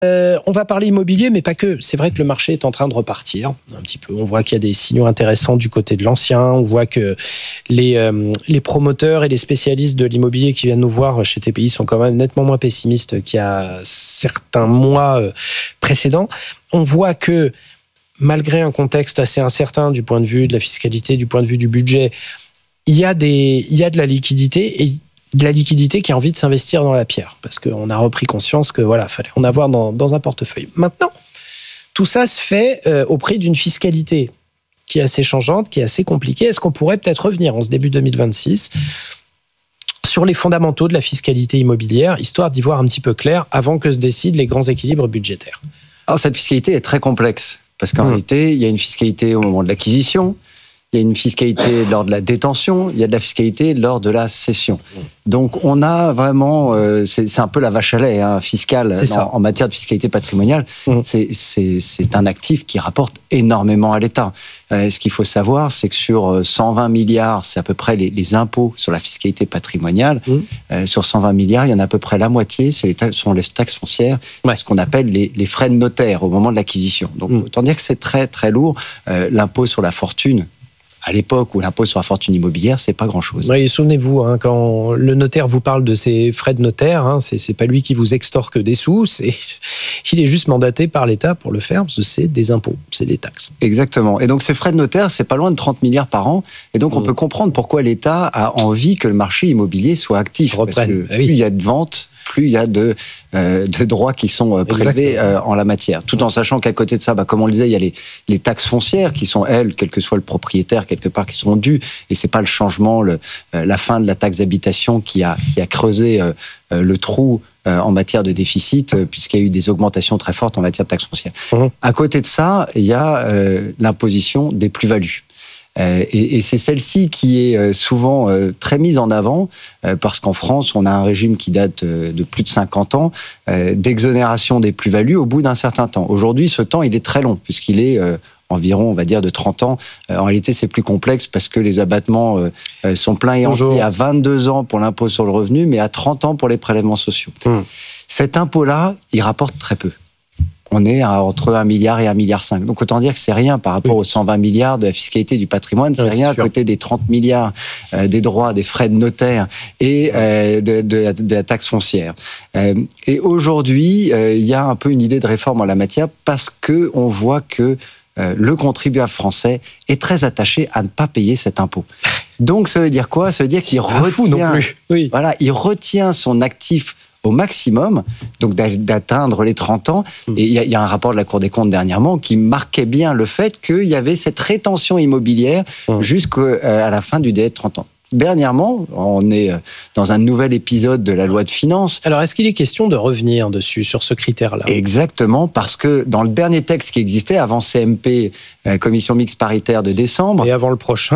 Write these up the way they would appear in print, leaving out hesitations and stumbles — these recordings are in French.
On va parler immobilier, mais pas que. C'est vrai que le marché est en train de repartir un petit peu. On voit qu'il y a des signaux intéressants du côté de l'ancien. On voit que les promoteurs et les spécialistes de l'immobilier qui viennent nous voir chez TPI sont quand même nettement moins pessimistes qu'il y a certains mois précédents. On voit que malgré un contexte assez incertain du point de vue de la fiscalité, du point de vue du budget, il y a de la liquidité et de la liquidité qui a envie de s'investir dans la pierre, parce qu'on a repris conscience que voilà, fallait en avoir dans un portefeuille. Maintenant, tout ça se fait au prix d'une fiscalité qui est assez changeante, qui est assez compliquée. Est-ce qu'on pourrait peut-être revenir en ce début 2026 sur les fondamentaux de la fiscalité immobilière, histoire d'y voir un petit peu clair avant que se décident les grands équilibres budgétaires? Alors cette fiscalité est très complexe, parce qu'en réalité, il y a une fiscalité au moment de l'acquisition, il y a une fiscalité lors de la détention, il y a de la fiscalité lors de la cession. Donc on a vraiment, c'est un peu la vache à lait fiscale en matière de fiscalité patrimoniale. C'est un actif qui rapporte énormément à l'État. Ce qu'il faut savoir, c'est que sur 120 milliards, c'est à peu près les impôts sur la fiscalité patrimoniale. Sur 120 milliards, il y en a à peu près la moitié, sont les taxes foncières, ce qu'on appelle les frais de notaire au moment de l'acquisition. Donc autant dire que c'est très très lourd. L'impôt sur la fortune, à l'époque où l'impôt sur la fortune immobilière, c'est pas grand-chose. Oui, souvenez-vous, quand le notaire vous parle de ses frais de notaire, c'est pas lui qui vous extorque des sous, il est juste mandaté par l'État pour le faire, parce que c'est des impôts, c'est des taxes. Exactement. Et donc ces frais de notaire, c'est pas loin de 30 milliards par an. Et donc on peut comprendre pourquoi l'État a envie que le marché immobilier soit actif. Parce que plus il y a de ventes, plus il y a de droits qui sont prélevés en la matière. Tout en sachant qu'à côté de ça, comme on le disait, il y a les taxes foncières qui sont, elles, quel que soit le propriétaire, quelque part, qui sont dues. Et c'est pas le changement, la fin de la taxe d'habitation qui a creusé le trou en matière de déficit, puisqu'il y a eu des augmentations très fortes en matière de taxes foncières. À côté de ça, il y a l'imposition des plus-values. Et c'est celle-ci qui est souvent très mise en avant, parce qu'en France, on a un régime qui date de plus de 50 ans d'exonération des plus-values au bout d'un certain temps. Aujourd'hui, ce temps, il est très long, puisqu'il est environ, on va dire, de 30 ans. En réalité, c'est plus complexe parce que les abattements sont pleins et entiers à 22 ans pour l'impôt sur le revenu, mais à 30 ans pour les prélèvements sociaux. Cet impôt-là, il rapporte très peu. On est entre 1 milliard et 1,5 milliard. Donc, autant dire que c'est rien par rapport aux 120 milliards de la fiscalité du patrimoine. C'est rien à côté des 30 milliards des droits, des frais de notaire et de la taxe foncière. Et aujourd'hui, il y a un peu une idée de réforme en la matière parce qu'on voit que le contribuable français est très attaché à ne pas payer cet impôt. Donc, ça veut dire quoi? Ça veut dire qu'il il retient son actif au maximum, donc d'atteindre les 30 ans. Et il y a un rapport de la Cour des comptes dernièrement qui marquait bien le fait qu'il y avait cette rétention immobilière jusqu'à la fin du délai de 30 ans. Dernièrement, on est dans un nouvel épisode de la loi de finances. Alors, est-ce qu'il est question de revenir dessus, sur ce critère-là? Exactement, parce que dans le dernier texte qui existait, avant CMP, Commission mixte paritaire de décembre... Et avant le prochain.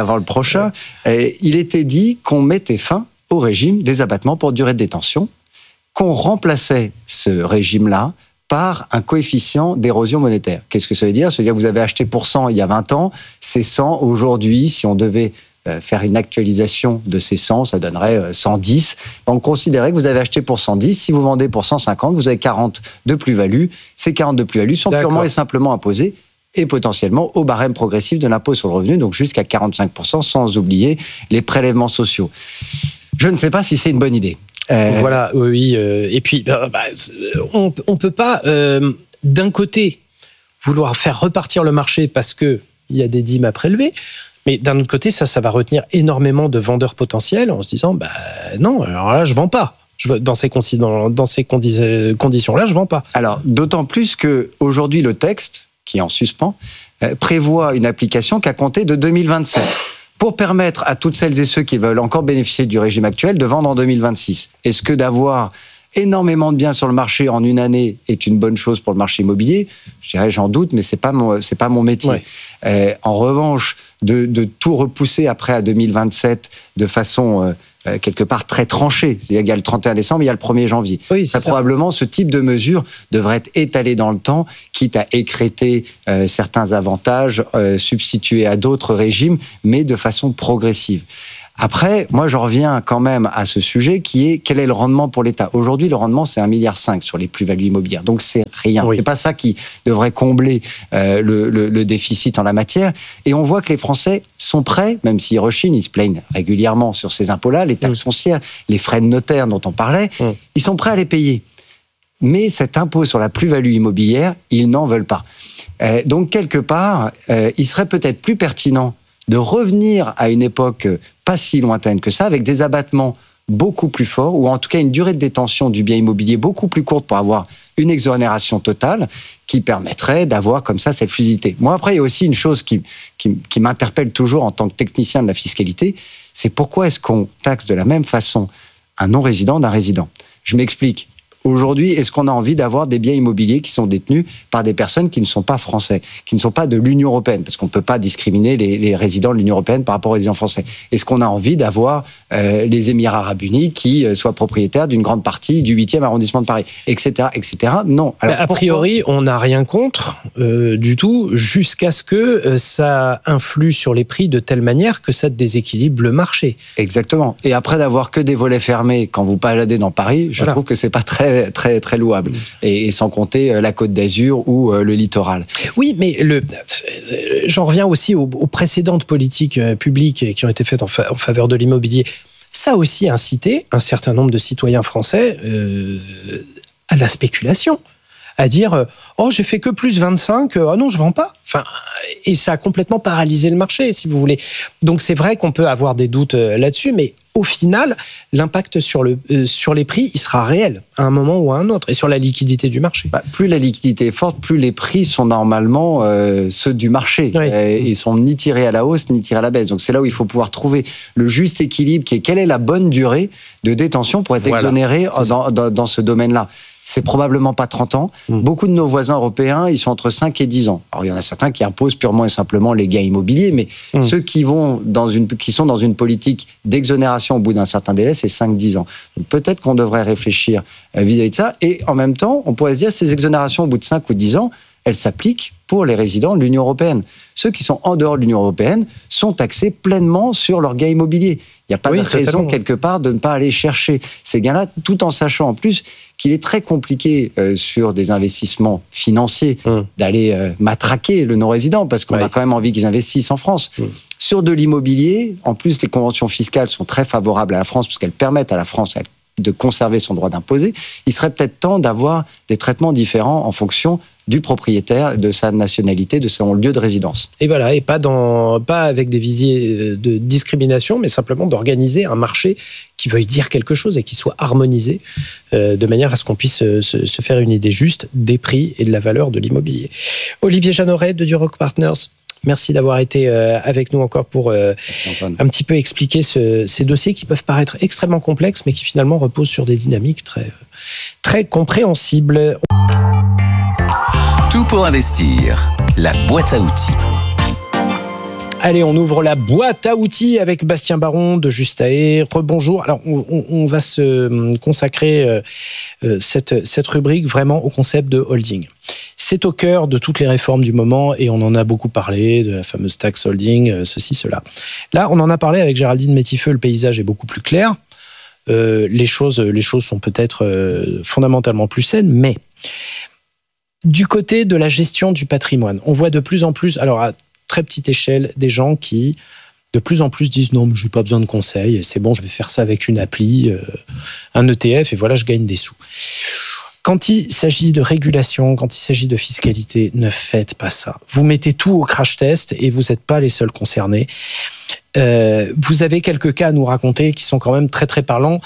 Il était dit qu'on mettait fin au régime des abattements pour durée de détention, qu'on remplaçait ce régime-là par un coefficient d'érosion monétaire. Qu'est-ce que ça veut dire? Ça veut dire que vous avez acheté pour 100 il y a 20 ans, c'est 100 aujourd'hui. Si on devait faire une actualisation de ces 100, ça donnerait 110. On considérait que vous avez acheté pour 110. Si vous vendez pour 150, vous avez 40 de plus-value. Ces 40 de plus-value sont purement et simplement imposés et potentiellement au barème progressif de l'impôt sur le revenu, donc jusqu'à 45%, sans oublier les prélèvements sociaux. Je ne sais pas si c'est une bonne idée. Voilà, oui. Et puis, on peut pas, d'un côté, vouloir faire repartir le marché parce qu'il y a des dîmes à prélever, mais d'un autre côté, ça va retenir énormément de vendeurs potentiels en se disant, non, alors là, je vends pas. Dans ces conditions-là, je vends pas. Alors, d'autant plus qu'aujourd'hui, le texte, qui est en suspens, prévoit une application qu'à compter de 2027. Pour permettre à toutes celles et ceux qui veulent encore bénéficier du régime actuel de vendre en 2026. Est-ce que d'avoir énormément de biens sur le marché en une année est une bonne chose pour le marché immobilier? Je dirais, j'en doute, mais c'est pas mon métier. En revanche, de tout repousser après à 2027 de façon quelque part très tranchée. Il y a le 31 décembre, il y a le 1er janvier. Probablement, ce type de mesure devrait être étalé dans le temps, quitte à écrêter certains avantages substitués à d'autres régimes, mais de façon progressive. Après, moi, je reviens quand même à ce sujet qui est quel est le rendement pour l'État. Aujourd'hui, le rendement, c'est 1,5 milliard sur les plus-values immobilières. Donc, c'est rien. Oui. C'est pas ça qui devrait combler le déficit en la matière. Et on voit que les Français sont prêts, même s'ils rechignent, ils se plaignent régulièrement sur ces impôts-là, les taxes foncières, les frais de notaire dont on parlait, ils sont prêts à les payer. Mais cet impôt sur la plus-value immobilière, ils n'en veulent pas. Donc, quelque part, il serait peut-être plus pertinent de revenir à une époque pas si lointaine que ça, avec des abattements beaucoup plus forts, ou en tout cas une durée de détention du bien immobilier beaucoup plus courte pour avoir une exonération totale qui permettrait d'avoir comme ça cette fluidité. Moi, après, il y a aussi une chose qui m'interpelle toujours en tant que technicien de la fiscalité, c'est pourquoi est-ce qu'on taxe de la même façon un non-résident d'un résident ? Je m'explique. Aujourd'hui, est-ce qu'on a envie d'avoir des biens immobiliers qui sont détenus par des personnes qui ne sont pas français, qui ne sont pas de l'Union européenne, parce qu'on ne peut pas discriminer les résidents de l'Union européenne par rapport aux résidents français. Est-ce qu'on a envie d'avoir les Émirats arabes unis qui soient propriétaires d'une grande partie du 8e arrondissement de Paris, etc., etc. Non. Alors, a priori, on n'a rien contre du tout, jusqu'à ce que ça influe sur les prix de telle manière que ça déséquilibre le marché. Exactement. Et après d'avoir que des volets fermés quand vous baladez dans Paris, je trouve que c'est pas très louable. Et sans compter la Côte d'Azur ou le littoral. Oui, mais j'en reviens aussi aux précédentes politiques publiques qui ont été faites en faveur de l'immobilier. Ça a aussi incité un certain nombre de citoyens français à la spéculation. À dire « Oh, j'ai fait que plus 25, oh non, je vends pas ». Enfin, et ça a complètement paralysé le marché, si vous voulez. Donc c'est vrai qu'on peut avoir des doutes là-dessus, mais au final, l'impact sur les prix, il sera réel à un moment ou à un autre, et sur la liquidité du marché. Plus la liquidité est forte, plus les prix sont normalement ceux du marché. Oui. Ils sont ni tirés à la hausse, ni tirés à la baisse. Donc c'est là où il faut pouvoir trouver le juste équilibre, qui est quelle est la bonne durée de détention pour être exonéré dans ce domaine-là. C'est probablement pas 30 ans. Beaucoup de nos voisins européens, ils sont entre 5 et 10 ans. Alors, il y en a certains qui imposent purement et simplement les gains immobiliers, mais ceux qui sont dans une politique d'exonération au bout d'un certain délai, c'est 5-10 ans. Donc, peut-être qu'on devrait réfléchir vis-à-vis de ça. Et en même temps, on pourrait se dire, ces exonérations au bout de 5 ou 10 ans, elles s'appliquent pour les résidents de l'Union européenne. Ceux qui sont en dehors de l'Union européenne sont taxés pleinement sur leurs gains immobiliers. Il n'y a pas de raison, quelque part, de ne pas aller chercher ces gains-là, tout en sachant en plus qu'il est très compliqué sur des investissements financiers d'aller matraquer le non-résident, parce qu'on a quand même envie qu'ils investissent en France. Sur de l'immobilier, en plus, les conventions fiscales sont très favorables à la France, parce qu'elles permettent à la France de conserver son droit d'imposer. Il serait peut-être temps d'avoir des traitements différents en fonction du propriétaire, de sa nationalité, de son lieu de résidence. Et voilà, et pas avec des visées de discrimination, mais simplement d'organiser un marché qui veuille dire quelque chose et qui soit harmonisé de manière à ce qu'on puisse se faire une idée juste des prix et de la valeur de l'immobilier. Olivier Jeanneret de Duroc Partners, merci d'avoir été avec nous encore pour un petit peu expliquer ces dossiers qui peuvent paraître extrêmement complexes, mais qui finalement reposent sur des dynamiques très, très compréhensibles. Tout pour investir, la boîte à outils. Allez, on ouvre la boîte à outils avec Bastien Baron de Justae. Rebonjour. Alors, on va se consacrer cette rubrique vraiment au concept de holding. C'est au cœur de toutes les réformes du moment et on en a beaucoup parlé, de la fameuse tax holding, ceci, cela. Là, on en a parlé avec Géraldine Métifeux, le paysage est beaucoup plus clair. Les choses sont peut-être fondamentalement plus saines, mais du côté de la gestion du patrimoine, on voit de plus en plus, alors à très petite échelle, des gens qui de plus en plus disent non, mais je n'ai pas besoin de conseils, c'est bon, je vais faire ça avec une appli, un ETF, et voilà, je gagne des sous. Quand il s'agit de régulation, quand il s'agit de fiscalité, ne faites pas ça. Vous mettez tout au crash test et vous n'êtes pas les seuls concernés. Vous avez quelques cas à nous raconter qui sont quand même très très parlants,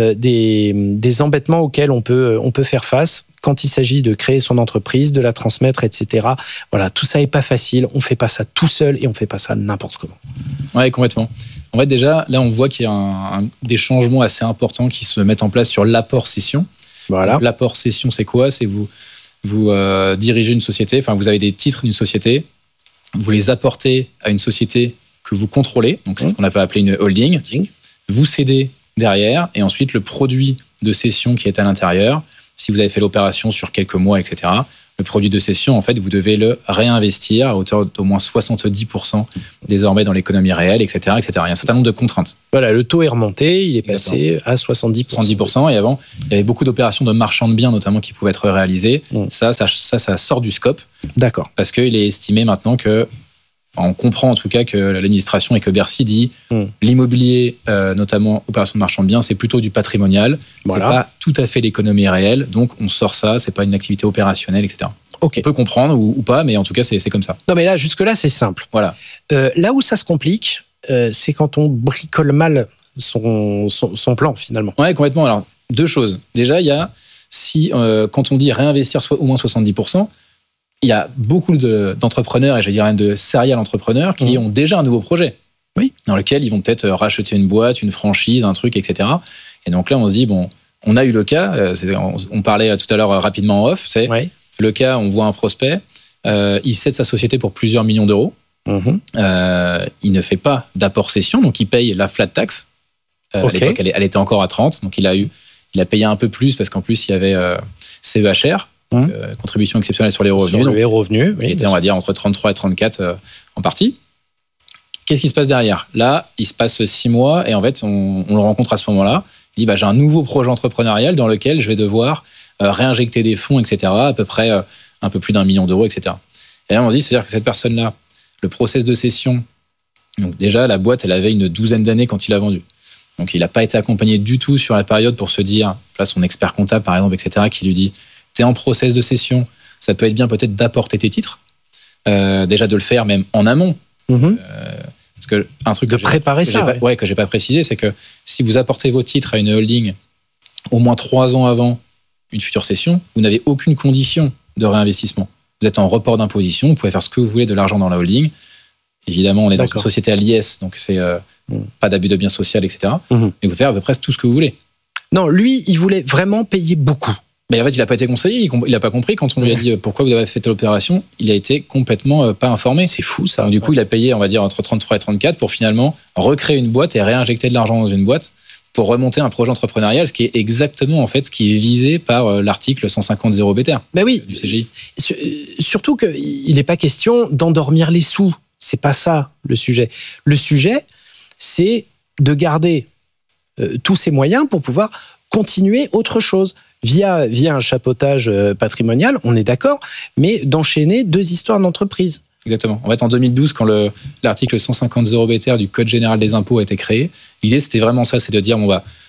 des embêtements auxquels on peut faire face quand il s'agit de créer son entreprise, de la transmettre, etc. Voilà, tout ça n'est pas facile, on ne fait pas ça tout seul et on ne fait pas ça n'importe comment. Oui, complètement. En fait, déjà, là, on voit qu'il y a des changements assez importants qui se mettent en place sur l'apport cession. Voilà. Donc, l'apport cession, c'est quoi ? C'est vous dirigez une société, enfin, vous avez des titres d'une société, vous les apportez à une société que vous contrôlez, donc c'est ce qu'on a appelé une holding. Vous cédez derrière, et ensuite le produit de cession qui est à l'intérieur, si vous avez fait l'opération sur quelques mois, etc., le produit de cession, en fait, vous devez le réinvestir à hauteur d'au moins 70% désormais dans l'économie réelle, etc., etc. Il y a un certain nombre de contraintes. Voilà, le taux est remonté, il est passé à 70%. 70%, et avant, il y avait beaucoup d'opérations de marchand de biens, notamment, qui pouvaient être réalisées. Ça sort du scope. D'accord. Parce qu'il est estimé maintenant que, on comprend en tout cas que l'administration et que Bercy dit l'immobilier, notamment opération de marchand de biens, c'est plutôt du patrimonial. Voilà. C'est pas tout à fait l'économie réelle, donc on sort ça, c'est pas une activité opérationnelle, etc. Okay. On peut comprendre ou pas, mais en tout cas c'est comme ça. Non mais là, jusque-là, c'est simple. Voilà. Là où ça se complique, c'est quand on bricole mal son plan finalement. Ouais, complètement. Alors, deux choses. Déjà, il y a, quand on dit réinvestir au moins 70%, il y a beaucoup d'entrepreneurs, et je dirais même de serial entrepreneurs, qui ont déjà un nouveau projet. Oui. Dans lequel ils vont peut-être racheter une boîte, une franchise, un truc, etc. Et donc là, on se dit, bon, on a eu le cas, on parlait tout à l'heure rapidement en off, c'est le cas, on voit un prospect, il cède sa société pour plusieurs millions d'euros, il ne fait pas d'apport cession, donc il paye la flat tax. À l'époque, elle était encore à 30, donc il a payé un peu plus, parce qu'en plus, il y avait CEHR, contribution exceptionnelle sur les revenus. Sur les revenus, oui. Il était, on va dire, entre 33 et 34 en partie. Qu'est-ce qui se passe derrière ? Là, il se passe 6 mois et en fait, on le rencontre à ce moment-là. Il dit, j'ai un nouveau projet entrepreneurial dans lequel je vais devoir réinjecter des fonds, etc., à peu près un peu plus d'1 million d'euros, etc. Et là, on se dit, c'est-à-dire que cette personne-là, le process de cession, donc déjà, la boîte, elle avait une 12aine d'années quand il a vendu. Donc, il n'a pas été accompagné du tout sur la période pour se dire, là, son expert comptable, par exemple, etc., qui lui dit, t'es en process de cession, ça peut être bien peut-être d'apporter tes titres, déjà de le faire même en amont. Parce que un truc de préparer ça, que j'ai pas précisé, c'est que si vous apportez vos titres à une holding au moins 3 ans avant une future cession, vous n'avez aucune condition de réinvestissement. Vous êtes en report d'imposition, vous pouvez faire ce que vous voulez de l'argent dans la holding. Évidemment, on est dans une société à l'IS, donc c'est pas d'abus de biens sociaux, etc. Mais vous pouvez faire à peu près tout ce que vous voulez. Non, lui, il voulait vraiment payer beaucoup. Mais en fait, il n'a pas été conseillé, il n'a pas compris. Quand on lui a dit pourquoi vous avez fait telle opération, il a été complètement pas informé. C'est fou ça. Donc, du coup, il a payé, on va dire, entre 33 et 34 pour finalement recréer une boîte et réinjecter de l'argent dans une boîte pour remonter un projet entrepreneurial, ce qui est exactement en fait ce qui est visé par l'article 150.0 BTR du CGI. Surtout qu'il n'est pas question d'endormir les sous. C'est pas ça le sujet. Le sujet, c'est de garder tous ces moyens pour pouvoir continuer autre chose. Via un chapeautage patrimonial, on est d'accord, mais d'enchaîner 2 histoires d'entreprise. Exactement. En fait, en 2012, quand l'article 150.0 BTR du Code général des impôts a été créé, l'idée, c'était vraiment ça, c'est de dire,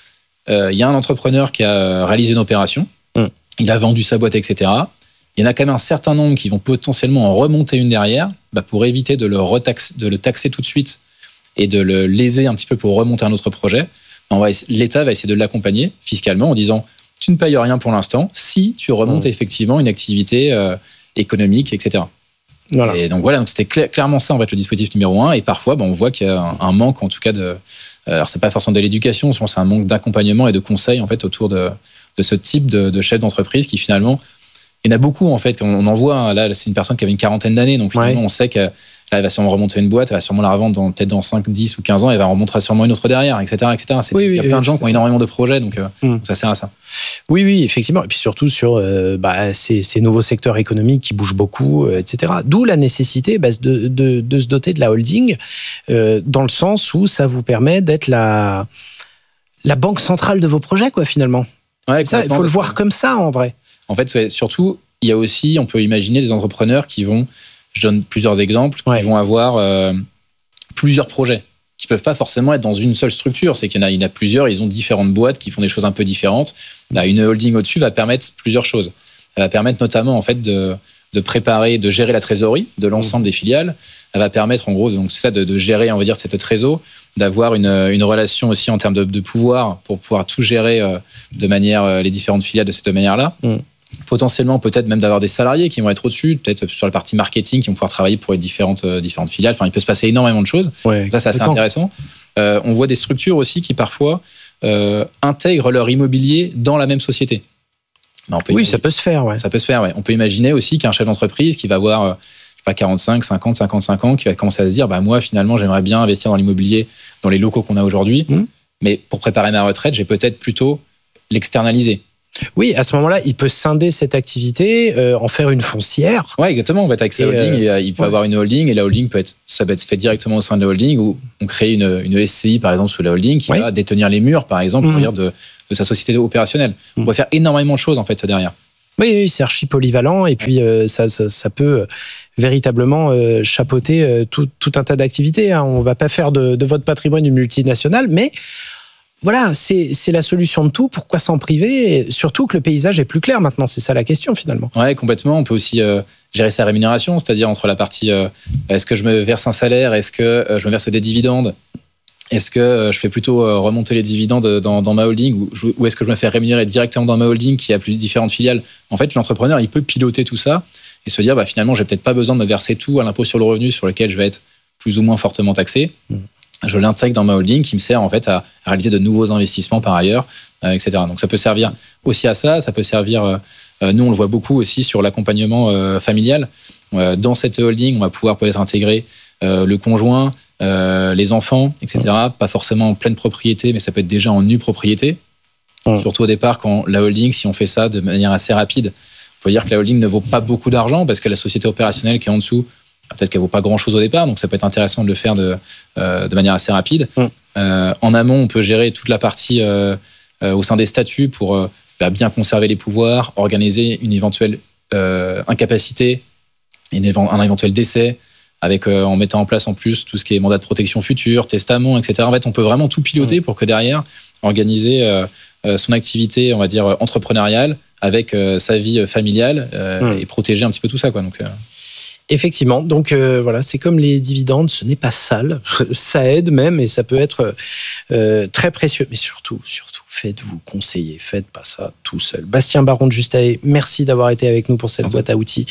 il y a un entrepreneur qui a réalisé une opération, il a vendu sa boîte, etc. Il y en a quand même un certain nombre qui vont potentiellement en remonter une derrière, pour éviter de le taxer tout de suite et de le léser un petit peu pour remonter un autre projet. L'État va essayer de l'accompagner fiscalement en disant, tu ne payes rien pour l'instant si tu remontes effectivement une activité économique, etc. Voilà. Et donc voilà, c'était clairement ça en fait le dispositif numéro 1. Et parfois, on voit qu'il y a un manque en tout cas alors c'est pas forcément de l'éducation, c'est un manque d'accompagnement et de conseils en fait autour de ce type de chef d'entreprise qui finalement, il y en a beaucoup en fait. On en voit là, c'est une personne qui avait une 40aine d'années, donc finalement on sait que là, elle va sûrement remonter une boîte, elle va sûrement la revendre peut-être dans 5, 10 ou 15 ans, et elle va en remontera sûrement une autre derrière, etc. Il y a plein de gens qui ont énormément de projets, donc ça sert à ça. Oui, effectivement. Et puis surtout sur ces nouveaux secteurs économiques qui bougent beaucoup, etc. D'où la nécessité de se doter de la holding, dans le sens où ça vous permet d'être la banque centrale de vos projets, quoi, finalement. Ouais, c'est ça, il faut le voir comme ça, en vrai. En fait, surtout, il y a aussi, on peut imaginer des entrepreneurs qui vont... Je donne plusieurs exemples, qui vont avoir plusieurs projets, qui ne peuvent pas forcément être dans une seule structure. C'est qu'il y en a plusieurs, ils ont différentes boîtes qui font des choses un peu différentes. Là, une holding au-dessus va permettre plusieurs choses. Elle va permettre notamment en fait, de préparer, de gérer la trésorerie de l'ensemble des filiales. Elle va permettre en gros, donc c'est ça, de gérer, on va dire, cette trésor, d'avoir une relation aussi en termes de pouvoir pour pouvoir tout gérer de manière, les différentes filiales de cette manière-là. Potentiellement peut-être même d'avoir des salariés qui vont être au-dessus, peut-être sur la partie marketing, qui vont pouvoir travailler pour les différentes filiales. Enfin, il peut se passer énormément de choses. Donc ça, c'est assez intéressant. On voit des structures aussi qui parfois intègrent leur immobilier dans la même société. Ça peut se faire. Ça peut se faire, On peut imaginer aussi qu'un chef d'entreprise qui va avoir 45, 50, 55 ans, qui va commencer à se dire, moi finalement j'aimerais bien investir dans l'immobilier, dans les locaux qu'on a aujourd'hui, mais pour préparer ma retraite, j'ai peut-être plutôt l'externaliser. Oui, à ce moment-là, il peut scinder cette activité, en faire une foncière. Oui, exactement. En fait, avec sa holding, il peut avoir une holding, et la holding peut être fait directement au sein de la holding, ou on crée une SCI, par exemple, sous la holding, qui va détenir les murs, par exemple, de sa société opérationnelle. On peut faire énormément de choses, en fait, derrière. Oui, c'est archi polyvalent, et puis ça peut véritablement chapeauter tout un tas d'activités. On ne va pas faire de votre patrimoine une multinationale, mais voilà, c'est la solution de tout. Pourquoi s'en priver? Et surtout que le paysage est plus clair maintenant, c'est ça la question finalement. Oui, complètement. On peut aussi gérer sa rémunération, c'est-à-dire entre la partie est-ce que je me verse un salaire, est-ce que je me verse des dividendes, est-ce que je fais plutôt remonter les dividendes dans ma holding, ou est-ce que je me fais rémunérer directement dans ma holding qui a plus différentes filiales? En fait, l'entrepreneur, il peut piloter tout ça et se dire finalement, j'ai peut-être pas besoin de me verser tout à l'impôt sur le revenu sur lequel je vais être plus ou moins fortement taxé. Je l'intègre dans ma holding qui me sert en fait à réaliser de nouveaux investissements par ailleurs, etc. Donc ça peut servir aussi à ça. Ça peut servir, nous on le voit beaucoup aussi sur l'accompagnement familial. Dans cette holding, on va pouvoir peut-être intégrer le conjoint, les enfants, etc. Pas forcément en pleine propriété, mais ça peut être déjà en nue propriété. Surtout au départ, quand la holding, si on fait ça de manière assez rapide, on peut dire que la holding ne vaut pas beaucoup d'argent parce que la société opérationnelle qui est en dessous, peut-être qu'elle ne vaut pas grand-chose au départ, donc ça peut être intéressant de le faire de manière assez rapide. En amont, on peut gérer toute la partie au sein des statuts pour bien conserver les pouvoirs, organiser une éventuelle incapacité, un éventuel décès, en mettant en place en plus tout ce qui est mandat de protection future, testament, etc. En fait, on peut vraiment tout piloter pour que derrière, organiser son activité, on va dire, entrepreneuriale avec sa vie familiale et protéger un petit peu tout ça, quoi. Donc, effectivement, donc voilà, c'est comme les dividendes, ce n'est pas sale, ça aide même et ça peut être très précieux. Mais surtout, faites-vous conseiller, faites pas ça tout seul. Bastien Baron de Justae, merci d'avoir été avec nous pour cette boîte à outils.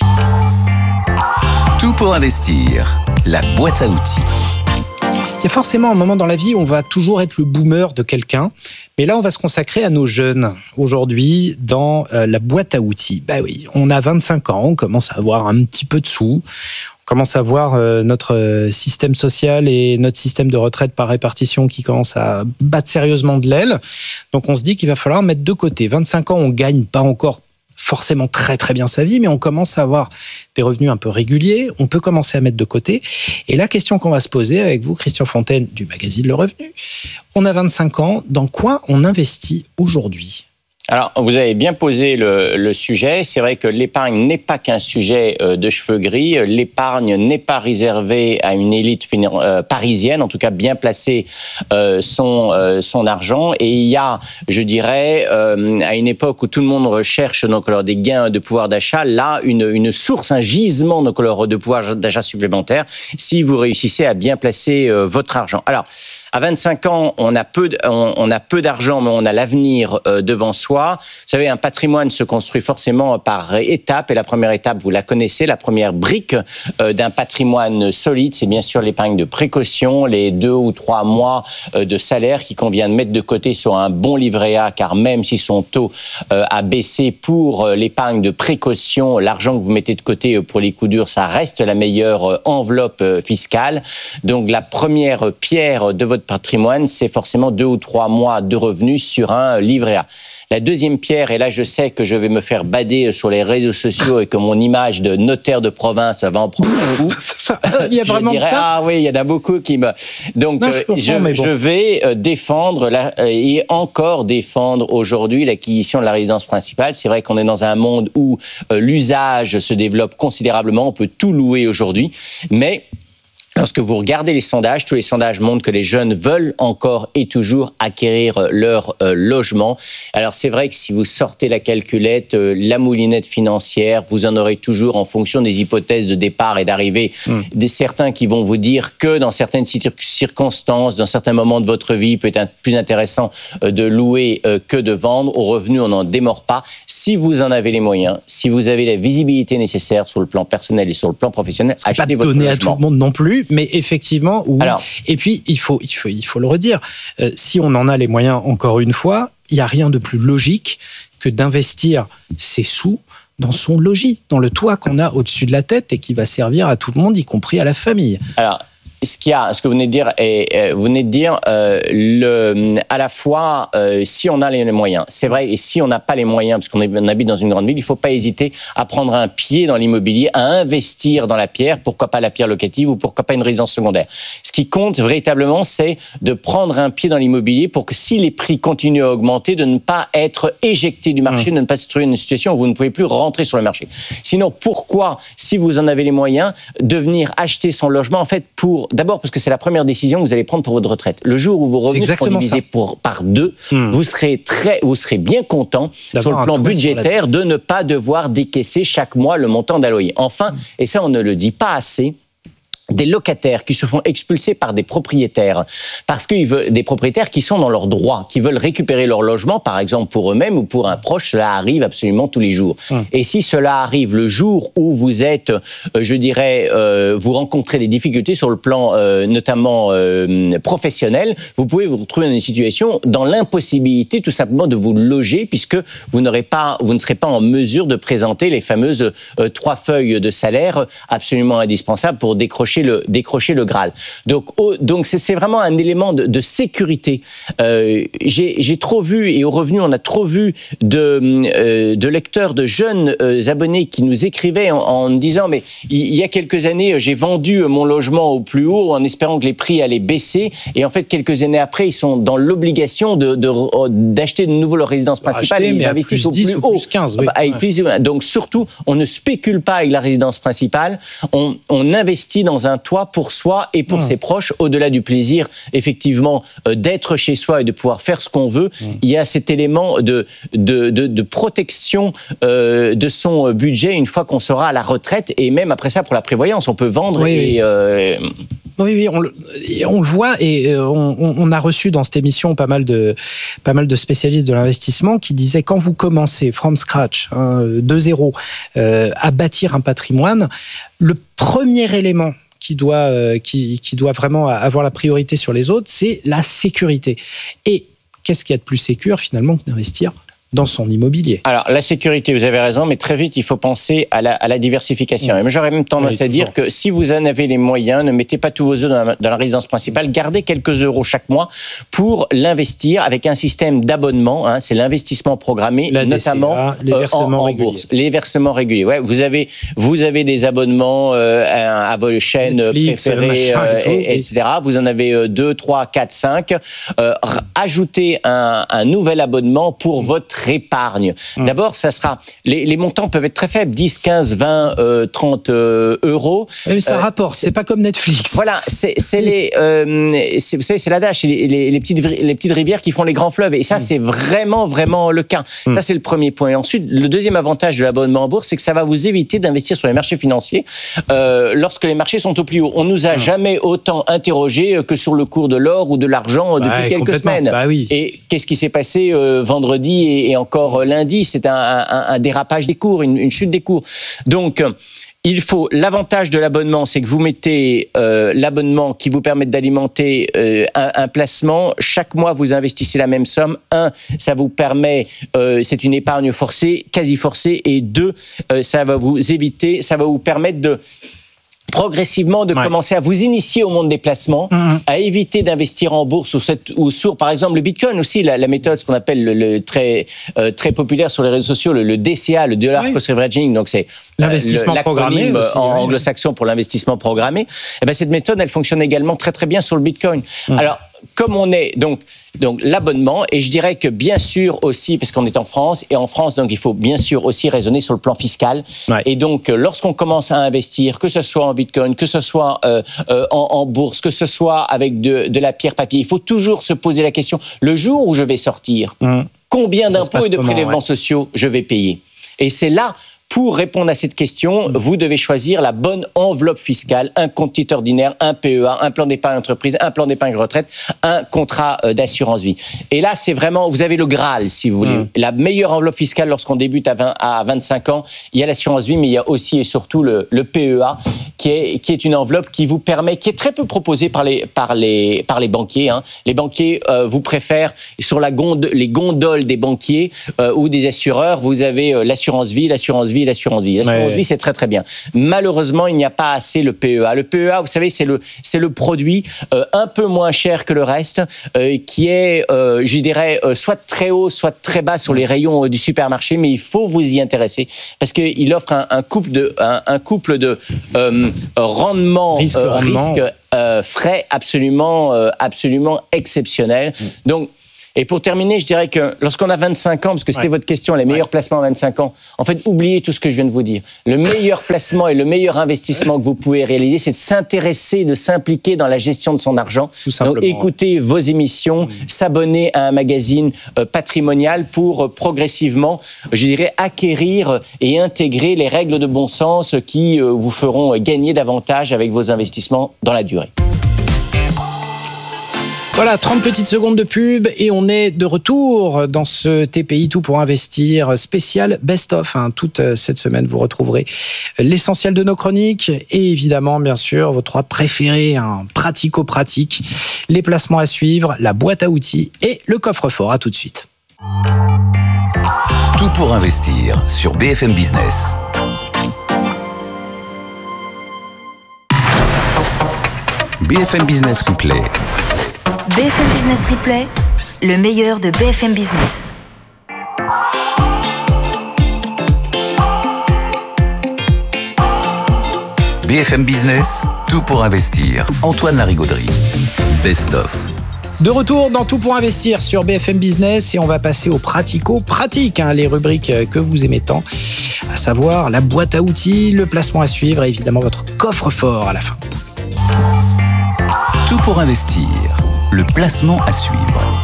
Tout pour investir, la boîte à outils. Il y a forcément un moment dans la vie où on va toujours être le boomer de quelqu'un, mais là on va se consacrer à nos jeunes aujourd'hui dans la boîte à outils. Bah oui, on a 25 ans, on commence à avoir un petit peu de sous, on commence à voir notre système social et notre système de retraite par répartition qui commence à battre sérieusement de l'aile. Donc on se dit qu'il va falloir mettre de côté. 25 ans, on gagne pas encore forcément très très bien sa vie, mais on commence à avoir des revenus un peu réguliers, on peut commencer à mettre de côté. Et la question qu'on va se poser avec vous, Christian Fontaine du magazine Le Revenu, on a 25 ans, dans quoi on investit aujourd'hui ? Alors, vous avez bien posé le sujet. C'est vrai que l'épargne n'est pas qu'un sujet de cheveux gris. L'épargne n'est pas réservée à une élite parisienne, en tout cas bien placer son argent. Et il y a, je dirais, à une époque où tout le monde recherche donc alors des gains de pouvoir d'achat, là une source, un gisement donc alors de pouvoir d'achat supplémentaire si vous réussissez à bien placer votre argent. Alors, à 25 ans, on a peu d'argent, mais on a l'avenir devant soi. Vous savez, un patrimoine se construit forcément par étapes. Et la première étape, vous la connaissez, la première brique d'un patrimoine solide, c'est bien sûr l'épargne de précaution, les 2 ou 3 mois de salaire qui convient de mettre de côté sur un bon livret A, car même si son taux a baissé pour l'épargne de précaution, l'argent que vous mettez de côté pour les coups durs, ça reste la meilleure enveloppe fiscale. Donc la première pierre de votre patrimoine, c'est forcément 2 ou 3 mois de revenus sur un livret A. La deuxième pierre, et là je sais que je vais me faire bader sur les réseaux sociaux et que mon image de notaire de province va en prendre un coup. Il y a vraiment de ça ? Ah oui, il y en a beaucoup qui me... Donc non, je vais défendre, et encore défendre aujourd'hui l'acquisition de la résidence principale. C'est vrai qu'on est dans un monde où l'usage se développe considérablement, on peut tout louer aujourd'hui, mais... Lorsque vous regardez les sondages, tous les sondages montrent que les jeunes veulent encore et toujours acquérir leur logement. Alors c'est vrai que si vous sortez la calculette, la moulinette financière, vous en aurez toujours en fonction des hypothèses de départ et d'arrivée. Des certains qui vont vous dire que dans certaines circonstances, dans certains moments de votre vie, il peut être plus intéressant de louer que de vendre. Au revenu, on n'en démord pas. Si vous en avez les moyens, si vous avez la visibilité nécessaire sur le plan personnel et sur le plan professionnel, achetez votre logement. Pas donné à tout le monde non plus. Mais effectivement, oui. Alors, et puis, il faut le redire, si on en a les moyens, encore une fois, il n'y a rien de plus logique que d'investir ses sous dans son logis, dans le toit qu'on a au-dessus de la tête et qui va servir à tout le monde, y compris à la famille. Alors, ce que vous venez de dire, vous venez de dire à la fois si on a les moyens, c'est vrai, et si on n'a pas les moyens, parce qu'on habite dans une grande ville, il ne faut pas hésiter à prendre un pied dans l'immobilier, à investir dans la pierre, pourquoi pas la pierre locative ou pourquoi pas une résidence secondaire. Ce qui compte véritablement, c'est de prendre un pied dans l'immobilier pour que si les prix continuent à augmenter, de ne pas être éjecté du marché, de ne pas se trouver dans une situation où vous ne pouvez plus rentrer sur le marché. Sinon, pourquoi, si vous en avez les moyens, de venir acheter son logement, en fait, d'abord parce que c'est la première décision que vous allez prendre pour votre retraite. Le jour où vos revenus seront divisés par 2, vous serez bien content sur le plan budgétaire de ne pas devoir décaisser chaque mois le montant d'un loyer. Enfin, et ça on ne le dit pas assez, des locataires qui se font expulser par des propriétaires, parce qu'ils veulent des propriétaires qui sont dans leurs droits, qui veulent récupérer leur logement, par exemple pour eux-mêmes ou pour un proche, cela arrive absolument tous les jours. Et si cela arrive le jour où vous êtes, vous rencontrez des difficultés sur le plan notamment professionnel, vous pouvez vous retrouver dans une situation dans l'impossibilité tout simplement de vous loger, puisque vous ne serez pas en mesure de présenter les fameuses 3 feuilles de salaire absolument indispensables pour décrocher le Graal. Donc c'est vraiment un élément de sécurité. J'ai trop vu, et au revenu, on a trop vu de lecteurs, de jeunes abonnés qui nous écrivaient en disant, mais il y a quelques années, j'ai vendu mon logement au plus haut en espérant que les prix allaient baisser, et en fait, quelques années après, ils sont dans l'obligation d'acheter de nouveau leur résidence principale, et ils investissent au plus haut. Plus 15, oui. Donc surtout, on ne spécule pas avec la résidence principale, on investit dans un toit pour soi et pour ses proches, au-delà du plaisir, effectivement, d'être chez soi et de pouvoir faire ce qu'on veut. Il y a cet élément de protection de son budget une fois qu'on sera à la retraite, et même après ça, pour la prévoyance, on peut vendre Oui, on le voit, et on a reçu dans cette émission pas mal de spécialistes de l'investissement qui disaient, quand vous commencez from scratch, de zéro, à bâtir un patrimoine, le premier élément qui doit vraiment avoir la priorité sur les autres, c'est la sécurité. Et qu'est-ce qu'il y a de plus sécure finalement que d'investir dans son immobilier? Alors, la sécurité, vous avez raison, mais très vite, il faut penser à la diversification. Et j'aurais même tendance à dire que si vous en avez les moyens, ne mettez pas tous vos œufs dans la résidence principale, gardez quelques euros chaque mois pour l'investir avec un système d'abonnement, c'est l'investissement programmé, notamment les versements en bourse. Les versements réguliers. Ouais, vous avez des abonnements à vos chaînes Netflix, préférées, etc. Vous en avez 2, 3, 4, 5. Ajoutez un nouvel abonnement pour votre épargne. D'abord, ça sera les montants peuvent être très faibles, 10, 15, 20, 30 euros. Mais ça rapporte, c'est pas comme Netflix. Voilà, c'est vous savez, c'est l'adage, c'est les petites rivières qui font les grands fleuves, et ça c'est vraiment le cas. Ça c'est le premier point. Et ensuite, le deuxième avantage de l'abonnement en bourse, c'est que ça va vous éviter d'investir sur les marchés financiers lorsque les marchés sont au plus haut. On nous a jamais autant interrogé que sur le cours de l'or ou de l'argent depuis quelques semaines. Et qu'est-ce qui s'est passé vendredi et encore lundi? C'est un dérapage des cours, une chute des cours. Donc, l'avantage de l'abonnement, c'est que vous mettez l'abonnement qui vous permet d'alimenter un placement. Chaque mois, vous investissez la même somme. 1, ça vous permet, c'est une épargne forcée, quasi forcée. Et 2, ça va vous permettre progressivement de commencer à vous initier au monde des placements, à éviter d'investir en bourse ou sur, par exemple, le Bitcoin aussi, la méthode, ce qu'on appelle le très populaire sur les réseaux sociaux, le DCA, le Dollar Cost Averaging, donc c'est l'investissement programmé aussi, en anglo-saxon pour l'investissement programmé. Et ben cette méthode, elle fonctionne également très très bien sur le Bitcoin. Alors, comme on est donc l'abonnement, et je dirais que bien sûr aussi, parce qu'on est en France, et en France, donc il faut bien sûr aussi raisonner sur le plan fiscal. Et donc, lorsqu'on commence à investir, que ce soit en Bitcoin, que ce soit en bourse, que ce soit avec de la pierre papier, il faut toujours se poser la question, le jour où je vais sortir, combien d'impôts et de prélèvements sociaux je vais payer? Et c'est là, pour répondre à cette question, vous devez choisir la bonne enveloppe fiscale, un compte titre ordinaire, un PEA, un plan d'épargne entreprise, un plan d'épargne retraite, un contrat d'assurance vie. Et là, c'est vraiment, vous avez le Graal, si vous voulez. La meilleure enveloppe fiscale lorsqu'on débute à 25 ans, il y a l'assurance vie, mais il y a aussi et surtout le PEA. qui est une enveloppe qui vous permet, qui est très peu proposée par les banquiers. Hein. Les banquiers vous préfèrent sur les gondoles des banquiers ou des assureurs. Vous avez l'assurance vie. L'assurance vie, c'est très très bien. Malheureusement, il n'y a pas assez le PEA. Le PEA, vous savez, c'est le produit un peu moins cher que le reste, qui est, je dirais, soit très haut, soit très bas sur les rayons du supermarché, mais il faut vous y intéresser parce qu'il offre un couple de rendement, risque frais absolument exceptionnel. Donc, et pour terminer, je dirais que lorsqu'on a 25 ans, parce que c'était votre question, les meilleurs placements à 25 ans, en fait, oubliez tout ce que je viens de vous dire. Le meilleur placement et le meilleur investissement que vous pouvez réaliser, c'est de s'intéresser, de s'impliquer dans la gestion de son argent. Donc, écoutez vos émissions, s'abonner à un magazine patrimonial pour progressivement, je dirais, acquérir et intégrer les règles de bon sens qui vous feront gagner davantage avec vos investissements dans la durée. Voilà, 30 petites secondes de pub et on est de retour dans ce TPI Tout pour investir spécial best-of. Toute cette semaine, vous retrouverez l'essentiel de nos chroniques et évidemment, bien sûr, vos 3 préférés, pratico-pratique, les placements à suivre, la boîte à outils et le coffre-fort. À tout de suite. Tout pour investir sur BFM Business. BFM Business Replay. BFM Business Replay, le meilleur de BFM Business. BFM Business, tout pour investir. Antoine Larigauderie. Best of. De retour dans Tout pour investir sur BFM Business et on va passer au pratico-pratique, les rubriques que vous aimez tant, à savoir la boîte à outils, le placement à suivre et évidemment votre coffre-fort à la fin. Tout pour investir. Le placement à suivre.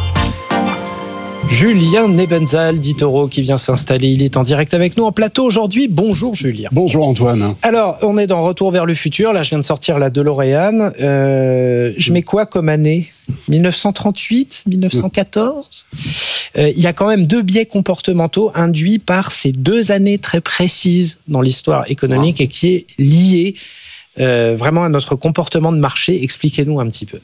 Julien Nebenzal d'Itoro qui vient s'installer. Il est en direct avec nous en plateau aujourd'hui. Bonjour Julien. Bonjour Antoine. Alors, on est dans Retour vers le futur. Là, je viens de sortir la DeLorean. Je mets quoi comme année ? 1938 ? 1914 ? Il y a quand même 2 biais comportementaux induits par ces 2 années très précises dans l'histoire économique et qui est lié vraiment à notre comportement de marché. Expliquez-nous un petit peu.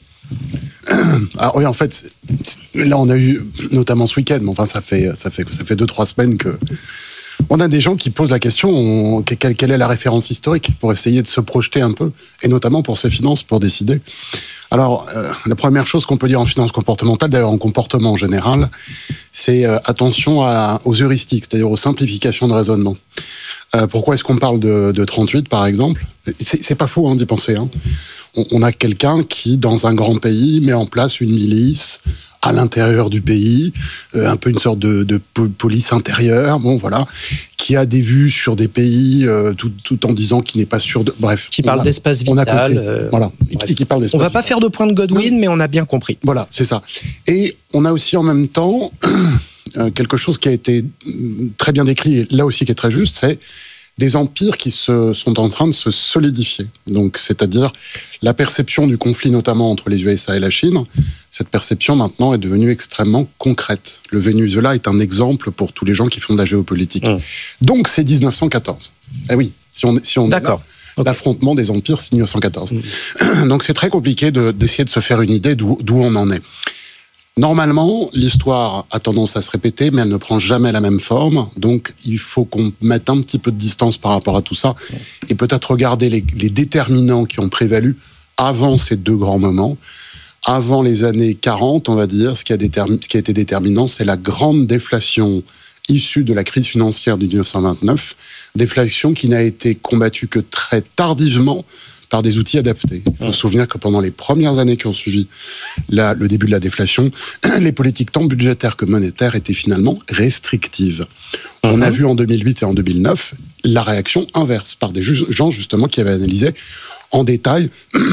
Alors oui, en fait, là on a eu, notamment ce week-end, mais enfin ça fait 2-3 semaines que on a des gens qui posent la question quelle est la référence historique pour essayer de se projeter un peu, et notamment pour ses finances, pour décider. Alors, la première chose qu'on peut dire en finance comportementale, d'ailleurs en comportement en général, c'est attention aux heuristiques, c'est-à-dire aux simplifications de raisonnement. Pourquoi est-ce qu'on parle de 38, par exemple ? C'est pas faux d'y penser. On a quelqu'un qui, dans un grand pays, met en place une milice à l'intérieur du pays, un peu une sorte de police intérieure, qui a des vues sur des pays, tout en disant qu'il n'est pas sûr de... Bref. Qui parle d'espace vital. Voilà. Et qui parle d'espace vital. On va pas faire de point de Godwin, mais on a bien compris. Voilà, c'est ça. Et on a aussi en même temps quelque chose qui a été très bien décrit, et là aussi qui est très juste, c'est des empires qui sont en train de se solidifier. Donc, c'est-à-dire la perception du conflit, notamment entre les USA et la Chine, cette perception maintenant est devenue extrêmement concrète. Le Venezuela est un exemple pour tous les gens qui font de la géopolitique. Donc, c'est 1914. Eh oui, si on D'accord. Est là, l'affrontement des empires, c'est 1914. Donc, c'est très compliqué d'essayer de se faire une idée d'où on en est. Normalement, l'histoire a tendance à se répéter, mais elle ne prend jamais la même forme. Donc, il faut qu'on mette un petit peu de distance par rapport à tout ça et peut-être regarder les déterminants qui ont prévalu avant ces 2 grands moments. Avant les années 40, on va dire, ce qui a été déterminant, c'est la grande déflation issue de la crise financière de 1929, déflation qui n'a été combattue que très tardivement par des outils adaptés. Il faut se souvenir que pendant les premières années qui ont suivi le début de la déflation, les politiques tant budgétaires que monétaires étaient finalement restrictives. On a vu en 2008 et en 2009 la réaction inverse par des gens justement qui avaient analysé en détail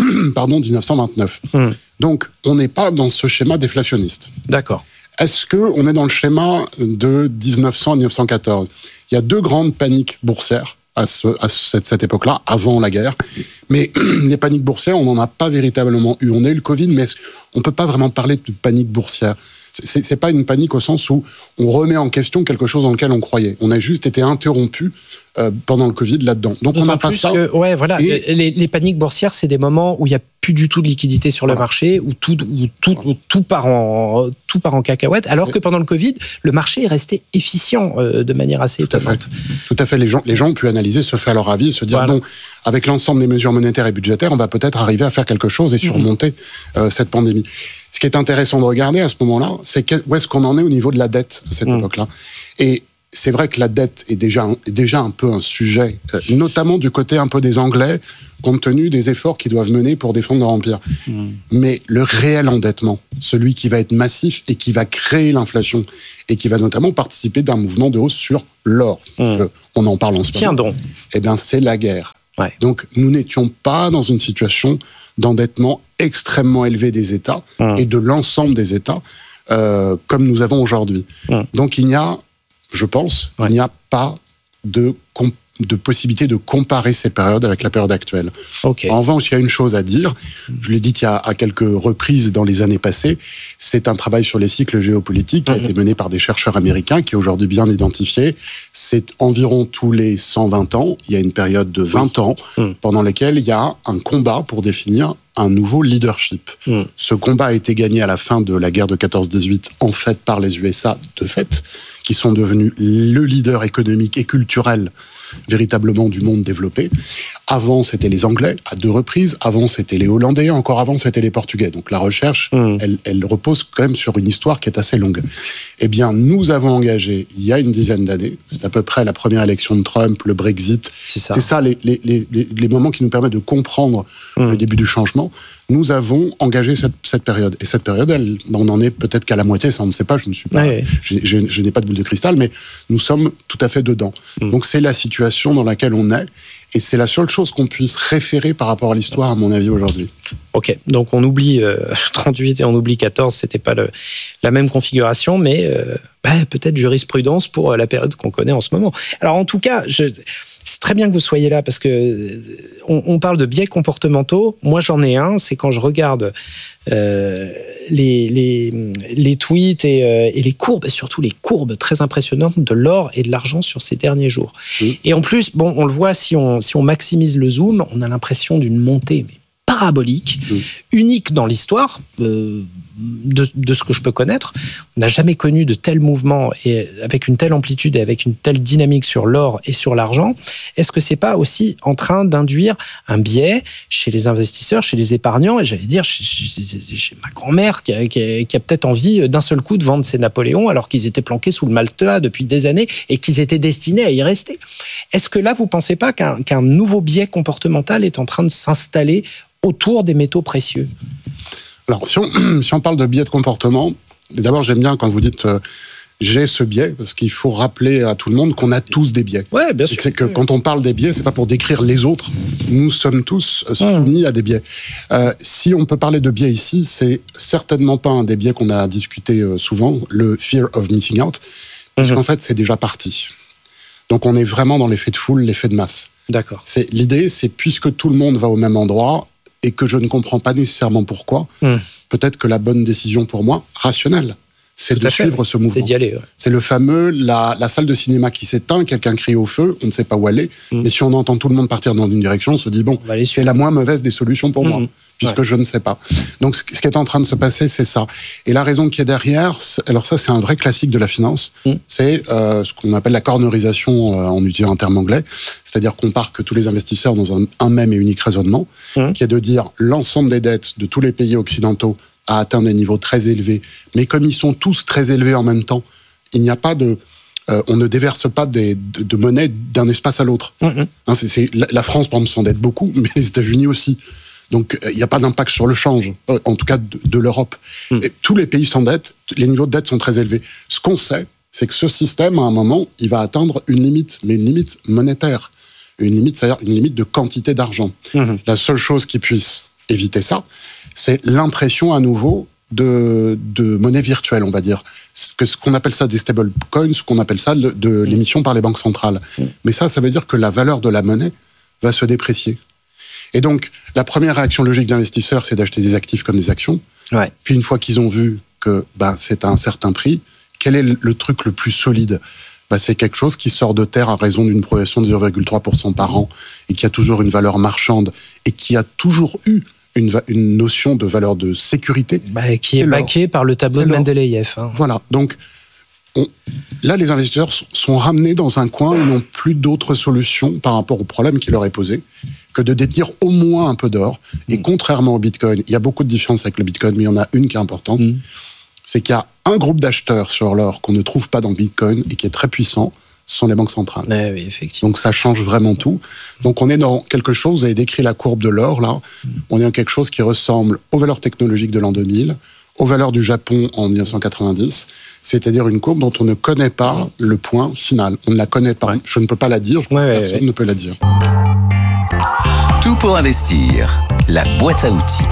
1929. Donc, on n'est pas dans ce schéma déflationniste. D'accord. Est-ce qu'on est dans le schéma de 1900 à 1914 ? Il y a 2 grandes paniques boursières à cette époque-là, avant la guerre. Mais les paniques boursières, on n'en a pas véritablement eu. On a eu le Covid, mais on ne peut pas vraiment parler de panique boursière. C'est pas une panique au sens où on remet en question quelque chose dans lequel on croyait. On a juste été interrompu pendant le Covid là-dedans. Donc on n'a pas ça. Ouais, voilà. Et les paniques boursières, c'est des moments où il y a plus du tout de liquidité sur le marché, où tout part en cacahuète, alors que pendant le Covid, le marché est resté efficient de manière assez étonnante. Tout à fait. Les gens ont pu analyser, se faire leur avis et se dire, bon, avec l'ensemble des mesures monétaires et budgétaires, on va peut-être arriver à faire quelque chose et surmonter cette pandémie. Ce qui est intéressant de regarder à ce moment-là, c'est où est-ce qu'on en est au niveau de la dette à cette époque-là. Et c'est vrai que la dette est déjà un peu un sujet, notamment du côté un peu des Anglais, compte tenu des efforts qu'ils doivent mener pour défendre leur empire. Mais le réel endettement, celui qui va être massif et qui va créer l'inflation, et qui va notamment participer d'un mouvement de hausse sur l'or, parce qu'on en parle en ce moment. Donc. Eh bien, c'est la guerre. Ouais. Donc, nous n'étions pas dans une situation d'endettement extrêmement élevé des États et de l'ensemble des États, comme nous avons aujourd'hui. Donc, il n'y a pas de possibilité de comparer ces périodes avec la période actuelle. Okay. En revanche, il y a une chose à dire, je l'ai dit à quelques reprises dans les années passées, c'est un travail sur les cycles géopolitiques qui a été mené par des chercheurs américains, qui est aujourd'hui bien identifié. C'est environ tous les 120 ans, il y a une période de 20 ans, pendant laquelle il y a un combat pour définir un nouveau leadership. Ce combat a été gagné à la fin de la guerre de 14-18, en fait par les USA, de fait, qui sont devenus le leader économique et culturel véritablement du monde développé. Avant, c'était les Anglais, à 2 reprises. Avant, c'était les Hollandais. Encore avant, c'était les Portugais. Donc la recherche, elle repose quand même sur une histoire qui est assez longue. Eh bien, nous avons engagé, il y a une dizaine d'années, c'est à peu près la première élection de Trump, le Brexit. C'est ça les moments qui nous permettent de comprendre le début du changement. Nous avons engagé cette période. Et cette période, on en est peut-être qu'à la moitié, ça on ne sait pas, je ne suis pas, je n'ai pas de boule de cristal, mais nous sommes tout à fait dedans. Donc c'est la situation dans laquelle on est. Et c'est la seule chose qu'on puisse référer par rapport à l'histoire, à mon avis, aujourd'hui. Ok, donc on oublie 38 et on oublie 14, c'était pas la même configuration, mais peut-être jurisprudence pour la période qu'on connaît en ce moment. Alors en tout cas, c'est très bien que vous soyez là, parce que on parle de biais comportementaux. Moi, j'en ai un, c'est quand je regarde les tweets et les courbes, et surtout les courbes très impressionnantes de l'or et de l'argent sur ces derniers jours. Et en plus, bon, on le voit, si on maximise le zoom, on a l'impression d'une montée parabolique, unique dans l'histoire de ce que je peux connaître. On n'a jamais connu de tels mouvements et avec une telle amplitude et avec une telle dynamique sur l'or et sur l'argent. Est-ce que c'est pas aussi en train d'induire un biais chez les investisseurs, chez les épargnants, et j'allais dire chez ma grand-mère qui a peut-être envie d'un seul coup de vendre ses Napoléons alors qu'ils étaient planqués sous le matelas depuis des années et qu'ils étaient destinés à y rester. Est-ce que là, vous pensez pas qu'un nouveau biais comportemental est en train de s'installer autour des métaux précieux? Alors, si on parle de biais de comportement, d'abord, j'aime bien quand vous dites j'ai ce biais, parce qu'il faut rappeler à tout le monde qu'on a tous des biais. Ouais, bien sûr. C'est que quand on parle des biais, c'est pas pour décrire les autres. Nous sommes tous soumis à des biais. Si on peut parler de biais ici, c'est certainement pas un des biais qu'on a discuté souvent, le fear of missing out, puisqu'en fait, c'est déjà parti. Donc, on est vraiment dans l'effet de foule, l'effet de masse. D'accord. L'idée, c'est puisque tout le monde va au même endroit, et que je ne comprends pas nécessairement pourquoi, peut-être que la bonne décision pour moi, rationnelle, c'est de suivre ce mouvement. C'est d'y aller. Ouais. C'est le fameux, la salle de cinéma qui s'éteint, quelqu'un crie au feu, on ne sait pas où aller, mais si on entend tout le monde partir dans une direction, on se dit, bon, c'est la moins mauvaise des solutions pour moi, puisque je ne sais pas. Donc, ce qui est en train de se passer, c'est ça. Et la raison qui est derrière, alors ça, c'est un vrai classique de la finance, c'est ce qu'on appelle la cornerisation, en utilisant un terme anglais, c'est-à-dire qu'on part que tous les investisseurs dans un même et unique raisonnement, qui est de dire l'ensemble des dettes de tous les pays occidentaux a atteint des niveaux très élevés, mais comme ils sont tous très élevés en même temps, il n'y a pas on ne déverse pas de monnaie d'un espace à l'autre. La France, par exemple, s'endette beaucoup, mais les États-Unis aussi. Donc, il n'y a pas d'impact sur le change, en tout cas de l'Europe. Et tous les pays s'endettent, les niveaux de dette sont très élevés. Ce qu'on sait, c'est que ce système, à un moment, il va atteindre une limite, mais une limite monétaire. Une limite, c'est-à-dire une limite de quantité d'argent. La seule chose qui puisse éviter ça, c'est l'impression à nouveau de monnaie virtuelle, on va dire. Ce qu'on appelle ça des stable coins, ce qu'on appelle ça de l'émission par les banques centrales. Mais ça veut dire que la valeur de la monnaie va se déprécier. Et donc, la première réaction logique d'investisseurs, c'est d'acheter des actifs comme des actions. Ouais. Puis une fois qu'ils ont vu que c'est à un certain prix, quel est le truc le plus solide ? c'est quelque chose qui sort de terre à raison d'une progression de 0,3% par an et qui a toujours une valeur marchande et qui a toujours eu une notion de valeur de sécurité. Qui est baquée par le tableau de Mendeleïev. Voilà, donc là, les investisseurs sont ramenés dans un coin, ils n'ont plus d'autre solution par rapport au problème qui leur est posé que de détenir au moins un peu d'or. Et contrairement au Bitcoin, il y a beaucoup de différences avec le Bitcoin, mais il y en a une qui est importante, c'est qu'il y a un groupe d'acheteurs sur l'or qu'on ne trouve pas dans le Bitcoin et qui est très puissant, ce sont les banques centrales. Oui, effectivement. Donc ça change vraiment tout. Donc on est dans quelque chose, vous avez décrit la courbe de l'or là, on est dans quelque chose qui ressemble aux valeurs technologiques de l'an 2000, aux valeurs du Japon en 1990, c'est-à-dire une courbe dont on ne connaît pas le point final. On ne la connaît pas. Je ne peux pas la dire, personne ne peut la dire. Tout pour investir, la boîte à outils.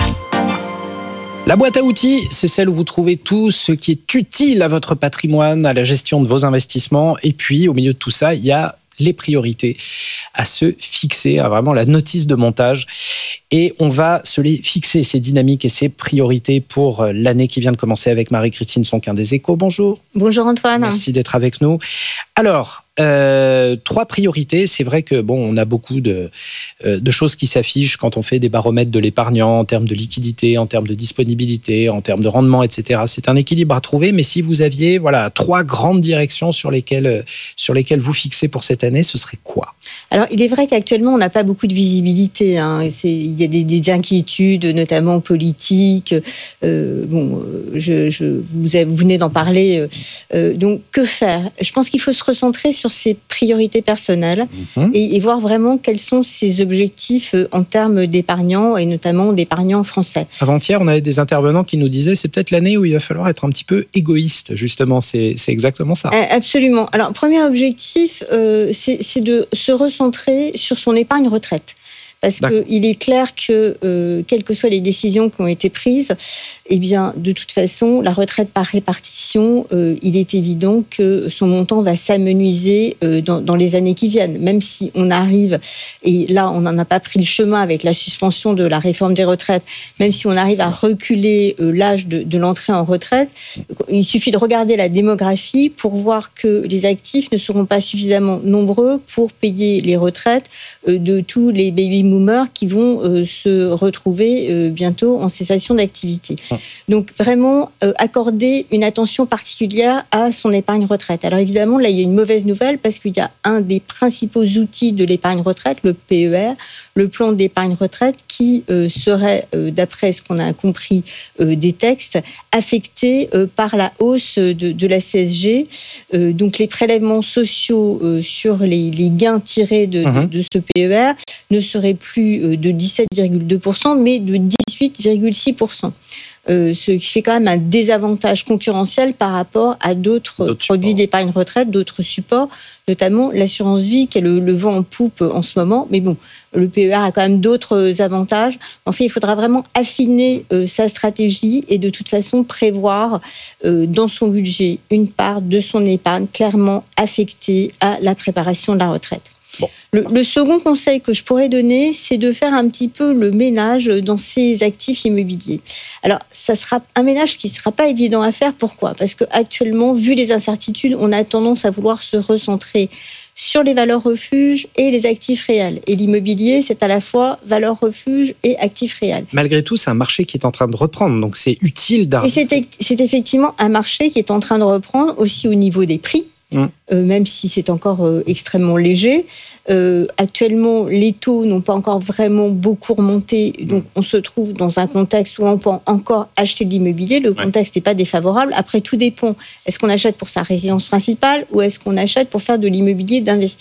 La boîte à outils, c'est celle où vous trouvez tout ce qui est utile à votre patrimoine, à la gestion de vos investissements. Et puis, au milieu de tout ça, il y a les priorités à se fixer, à vraiment la notice de montage. Et on va se les fixer, ces dynamiques et ces priorités pour l'année qui vient de commencer avec Marie-Christine Sonquin des Échos. Bonjour. Bonjour Antoine. Merci d'être avec nous. Alors, 3 priorités. C'est vrai que on a beaucoup de choses qui s'affichent quand on fait des baromètres de l'épargnant en termes de liquidité, en termes de disponibilité, en termes de rendement, etc. C'est un équilibre à trouver. Mais si vous aviez 3 grandes directions sur lesquelles vous fixez pour cette année, ce serait quoi ? Alors, il est vrai qu'actuellement, on n'a pas beaucoup de visibilité. Il y a des inquiétudes, notamment politiques. Vous venez d'en parler. Donc, que faire ? Je pense qu'il faut se recentrer sur ses priorités personnelles et voir vraiment quels sont ses objectifs en termes d'épargnants et notamment d'épargnants français. Avant-hier, on avait des intervenants qui nous disaient c'est peut-être l'année où il va falloir être un petit peu égoïste, justement. C'est exactement ça. Absolument. Alors, premier objectif, c'est de se recentrer sur son épargne retraite. Parce qu'il est clair que, quelles que soient les décisions qui ont été prises, de toute façon, la retraite par répartition, il est évident que son montant va s'amenuiser dans les années qui viennent. Même si on arrive, et là, on n'en a pas pris le chemin avec la suspension de la réforme des retraites, même si on arrive à reculer l'âge de l'entrée en retraite, il suffit de regarder la démographie pour voir que les actifs ne seront pas suffisamment nombreux pour payer les retraites de tous les baby-boomers qui vont se retrouver bientôt en cessation d'activité. Donc vraiment accorder une attention particulière à son épargne retraite. Alors évidemment, là, il y a une mauvaise nouvelle parce qu'il y a un des principaux outils de l'épargne retraite, le PER, le plan d'épargne retraite, qui serait, d'après ce qu'on a compris des textes, affecté par la hausse de la CSG. Donc les prélèvements sociaux sur les gains tirés de ce PER ne seraient plus de 17,2%, mais de 18,6%. Ce qui fait quand même un désavantage concurrentiel par rapport à d'autres produits d'épargne retraite, d'autres supports, notamment l'assurance vie qui est le vent en poupe en ce moment. Mais le PER a quand même d'autres avantages. En fait, il faudra vraiment affiner sa stratégie et de toute façon prévoir dans son budget une part de son épargne clairement affectée à la préparation de la retraite. Le second conseil que je pourrais donner, c'est de faire un petit peu le ménage dans ses actifs immobiliers. Alors, ça sera un ménage qui ne sera pas évident à faire. Pourquoi ? Parce qu'actuellement, vu les incertitudes, on a tendance à vouloir se recentrer sur les valeurs refuges et les actifs réels. Et l'immobilier, c'est à la fois valeurs refuges et actifs réels. Malgré tout, c'est un marché qui est en train de reprendre, donc c'est utile d'arriver. Et c'est effectivement un marché qui est en train de reprendre aussi au niveau des prix. Même si c'est encore extrêmement léger. Actuellement, les taux n'ont pas encore vraiment beaucoup remonté, donc on se trouve dans un contexte où on peut encore acheter de l'immobilier. Le contexte n'est pas défavorable. Après, tout dépend. Est-ce qu'on achète pour sa résidence principale ou est-ce qu'on achète pour faire de l'immobilier d'investissement ?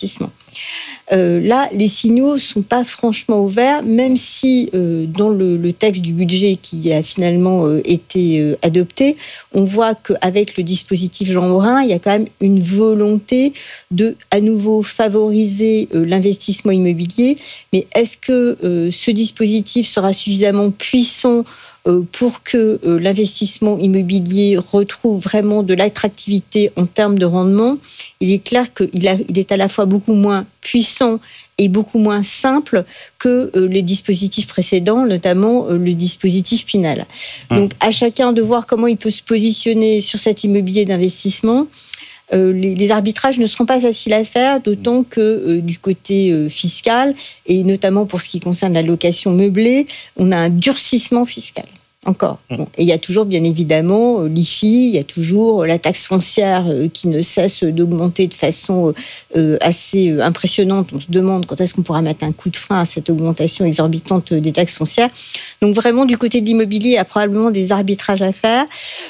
Là, les signaux ne sont pas franchement ouverts, même si dans le texte du budget qui a finalement été adopté, on voit qu'avec le dispositif Jean Morin, il y a quand même une volonté de, à nouveau, favoriser l'investissement immobilier. Mais est-ce que ce dispositif sera suffisamment puissant pour que l'investissement immobilier retrouve vraiment de l'attractivité en termes de rendement? Il est clair qu'il est à la fois beaucoup moins puissant et beaucoup moins simple que les dispositifs précédents, notamment le dispositif Pinel. Donc, à chacun de voir comment il peut se positionner sur cet immobilier d'investissement. les arbitrages ne seront pas faciles à faire, d'autant que du côté fiscal, et notamment pour ce qui concerne la location meublée, on a un durcissement fiscal. Encore. Bon. Et il y a toujours, bien évidemment, l'IFI, il y a toujours la taxe foncière qui ne cesse d'augmenter de façon assez impressionnante. On se demande quand est-ce qu'on pourra mettre un coup de frein à cette augmentation exorbitante des taxes foncières. Donc vraiment, du côté de l'immobilier, il y a probablement des arbitrages à faire.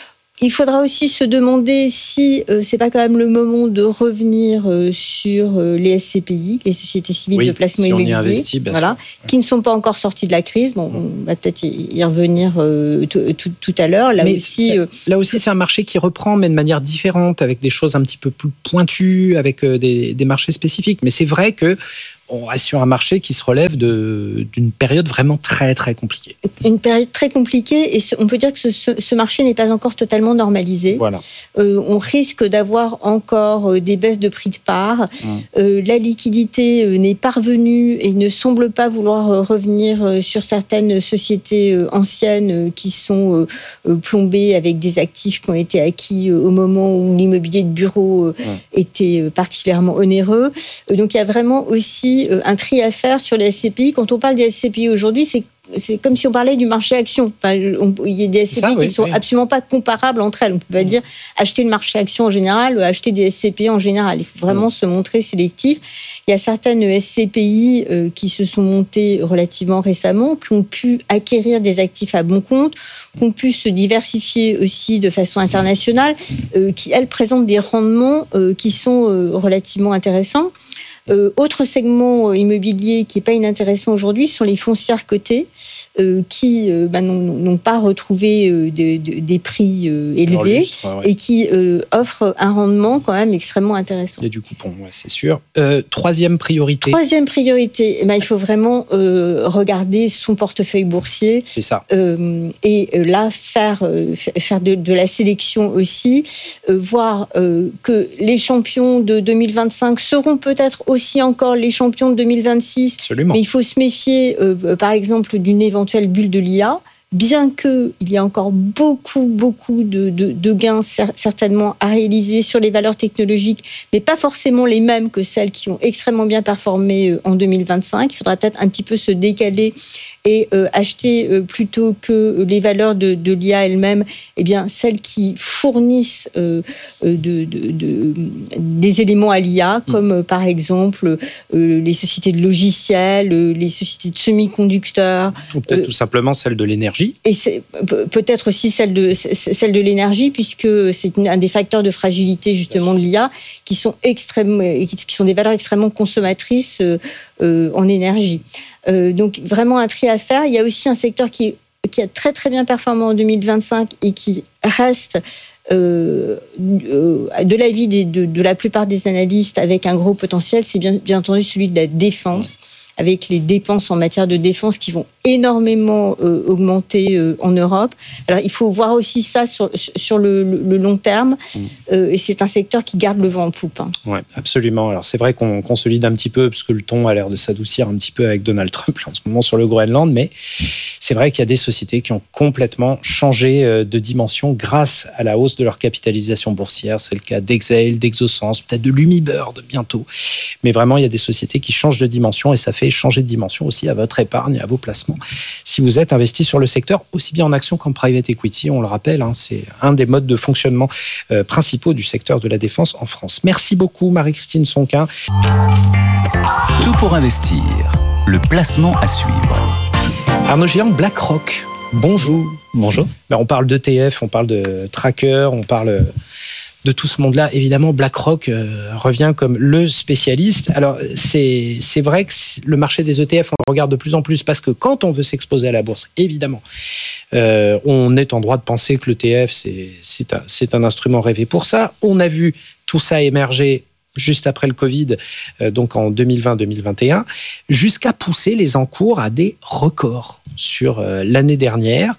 Il faudra aussi se demander si c'est pas quand même le moment de revenir sur les SCPI, les sociétés civiles de placement immobilier, investit, voilà, qui ne sont pas encore sorties de la crise. Bon, on va peut-être y revenir tout à l'heure. Là aussi, c'est un marché qui reprend, mais de manière différente, avec des choses un petit peu plus pointues, avec des marchés spécifiques. Mais c'est vrai que on reste sur un marché qui se relève d'une période vraiment très, très compliquée. Une période très compliquée, et on peut dire que ce marché n'est pas encore totalement normalisé. Voilà. On risque d'avoir encore des baisses de prix de part. La liquidité n'est pas revenue et ne semble pas vouloir revenir sur certaines sociétés anciennes qui sont plombées avec des actifs qui ont été acquis au moment où l'immobilier de bureau était particulièrement onéreux. Donc il y a vraiment aussi un tri à faire sur les SCPI. Quand on parle des SCPI aujourd'hui, c'est comme si on parlait du marché action. Enfin, il y a des SCPI qui ne sont absolument pas comparables entre elles. On ne peut pas dire acheter le marché action en général ou acheter des SCPI en général. Il faut vraiment se montrer sélectif. Il y a certaines SCPI qui se sont montées relativement récemment, qui ont pu acquérir des actifs à bon compte, qui ont pu se diversifier aussi de façon internationale, qui, elles, présentent des rendements qui sont relativement intéressants. Autre segment immobilier qui n'est pas inintéressant aujourd'hui sont les foncières cotées qui n'ont pas retrouvé des prix élevés et qui offrent un rendement quand même extrêmement intéressant. Il y a du coupon, c'est sûr. Troisième priorité, il faut vraiment regarder son portefeuille boursier. C'est ça. Et là, faire de la sélection aussi, voir que les champions de 2025 seront peut-être aussi encore les champions de 2026. Absolument. Mais il faut se méfier, par exemple, d'une éventuelle bulle de l'IA, bien qu'il y ait encore beaucoup de gains certainement à réaliser sur les valeurs technologiques, mais pas forcément les mêmes que celles qui ont extrêmement bien performé en 2025. Il faudra peut-être un petit peu se décaler et acheter plutôt que les valeurs de l'IA elles-mêmes, celles qui fournissent des éléments à l'IA, comme par exemple les sociétés de logiciels, les sociétés de semi-conducteurs. Ou peut-être tout simplement celles de l'énergie. Et c'est peut-être aussi celle de l'énergie, puisque c'est un des facteurs de fragilité justement de l'IA, qui sont des valeurs extrêmement consommatrices en énergie. Donc vraiment un tri à faire. Il y a aussi un secteur qui a très très bien performé en 2025 et qui reste de l'avis de la plupart des analystes avec un gros potentiel, c'est bien entendu celui de la défense, avec les dépenses en matière de défense qui vont énormément augmenter en Europe. Alors, il faut voir aussi ça sur le long terme. Et c'est un secteur qui garde le vent en poupe. Oui, absolument. Alors, c'est vrai qu'on consolide un petit peu, parce que le ton a l'air de s'adoucir un petit peu avec Donald Trump en ce moment sur le Groenland, mais c'est vrai qu'il y a des sociétés qui ont complètement changé de dimension grâce à la hausse de leur capitalisation boursière. C'est le cas d'Exail, d'Exosens, peut-être de Lumibird bientôt. Mais vraiment, il y a des sociétés qui changent de dimension et ça fait changer de dimension aussi à votre épargne et à vos placements. Si vous êtes investi sur le secteur, aussi bien en action qu'en private equity, on le rappelle, c'est un des modes de fonctionnement principaux du secteur de la défense en France. Merci beaucoup Marie-Christine Sonquin. Tout pour investir, le placement à suivre. Arnaud Gillan, BlackRock, bonjour. Bonjour. On parle d'ETF, on parle de tracker, on parle de tout ce monde-là. Évidemment, BlackRock revient comme le spécialiste. Alors, c'est vrai que le marché des ETF, on le regarde de plus en plus parce que quand on veut s'exposer à la bourse, évidemment, on est en droit de penser que l'ETF, c'est un instrument rêvé pour ça. On a vu tout ça émerger juste après le Covid, donc en 2020-2021, jusqu'à pousser les encours à des records sur l'année dernière.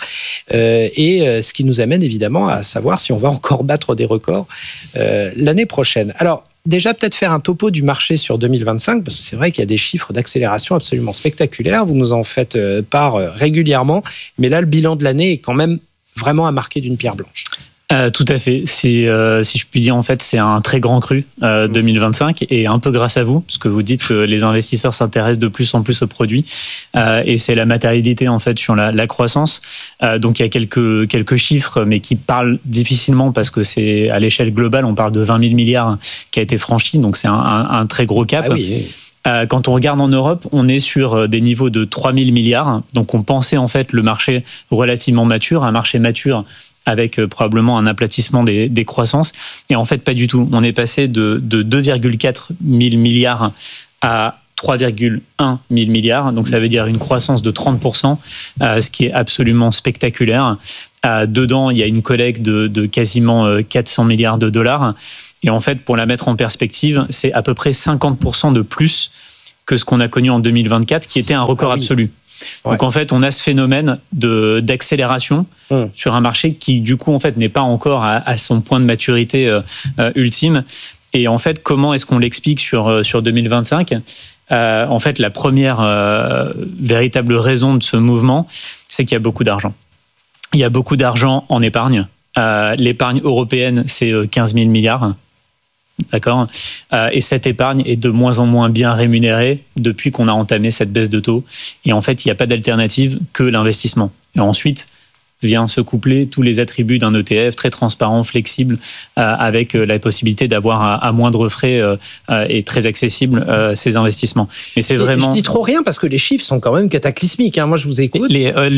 Et ce qui nous amène évidemment à savoir si on va encore battre des records l'année prochaine. Alors, déjà, peut-être faire un topo du marché sur 2025, parce que c'est vrai qu'il y a des chiffres d'accélération absolument spectaculaires. Vous nous en faites part régulièrement. Mais là, le bilan de l'année est quand même vraiment à marquer d'une pierre blanche. Tout à fait. Si je puis dire, en fait, c'est un très grand cru 2025 et un peu grâce à vous, parce que vous dites que les investisseurs s'intéressent de plus en plus aux produits et c'est la matérialité en fait sur la croissance. Donc il y a quelques chiffres, mais qui parlent difficilement parce que c'est à l'échelle globale, on parle de 20 000 milliards qui a été franchi, donc c'est un très gros cap. Ah oui. Quand on regarde en Europe, on est sur des niveaux de 3 000 milliards. Donc on pensait en fait le marché relativement mature, un marché mature avec probablement un aplatissement des croissances. Et en fait, pas du tout. On est passé de 2,4 000 milliards à 3,1 000 milliards. Donc ça veut dire une croissance de 30%, ce qui est absolument spectaculaire. Dedans, il y a une collecte de quasiment 400 milliards de dollars. Et en fait, pour la mettre en perspective, c'est à peu près 50% de plus que ce qu'on a connu en 2024, qui était un record absolu. Donc en fait, on a ce phénomène d'accélération sur un marché qui, du coup, en fait, n'est pas encore à son point de maturité ultime. Et en fait, comment est-ce qu'on l'explique sur 2025 ? En fait, la première véritable raison de ce mouvement, c'est qu'il y a beaucoup d'argent. Il y a beaucoup d'argent en épargne. L'épargne européenne, c'est 15 000 milliards. D'accord. Et cette épargne est de moins en moins bien rémunérée depuis qu'on a entamé cette baisse de taux. Et en fait, il n'y a pas d'alternative que l'investissement. Et ensuite, vient se coupler tous les attributs d'un ETF très transparent, flexible, avec la possibilité d'avoir à moindre frais et très accessible ces investissements. Mais c'est vraiment... Je dis trop rien parce que les chiffres sont quand même cataclysmiques. Moi, je vous écoute.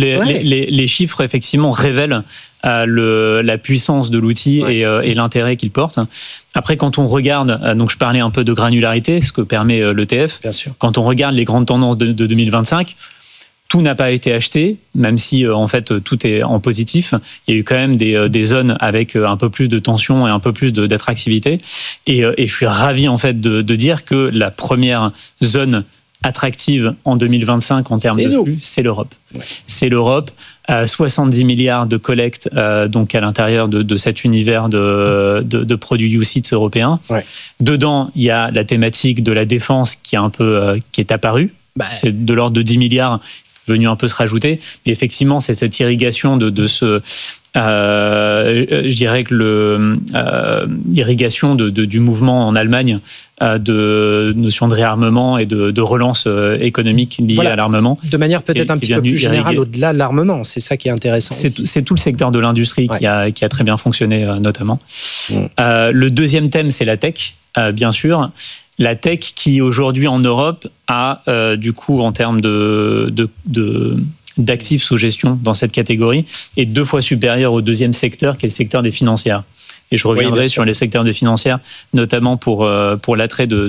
Les chiffres, effectivement, révèlent la puissance de l'outil et l'intérêt qu'il porte. Après, quand on regarde, donc je parlais un peu de granularité, ce que permet l'ETF. Bien sûr. Quand on regarde les grandes tendances de 2025, tout n'a pas été acheté, même si en fait tout est en positif. Il y a eu quand même des zones avec un peu plus de tension et un peu plus d'attractivité. Et je suis ravi en fait de dire que la première zone attractive en 2025 en termes de flux, c'est l'Europe. Ouais. C'est l'Europe. 70 milliards de collecte donc à l'intérieur de cet univers de produits UCITS européens. Ouais. Dedans, il y a la thématique de la défense qui est apparue. C'est de l'ordre de 10 milliards venu un peu se rajouter. Mais effectivement, c'est cette irrigation de ce... je dirais que l'irrigation du mouvement en Allemagne de notion de réarmement et de relance économique liée à l'armement. De manière peut-être un petit peu plus générale au-delà de l'armement, c'est ça qui est intéressant. C'est tout le secteur de l'industrie qui a très bien fonctionné notamment. Le deuxième thème, c'est la tech, bien sûr. La tech qui aujourd'hui en Europe a du coup en termes d'actifs sous gestion dans cette catégorie est 2 fois supérieur au deuxième secteur qui est le secteur des financières. Et je reviendrai sur les secteurs des financières, notamment pour l'attrait de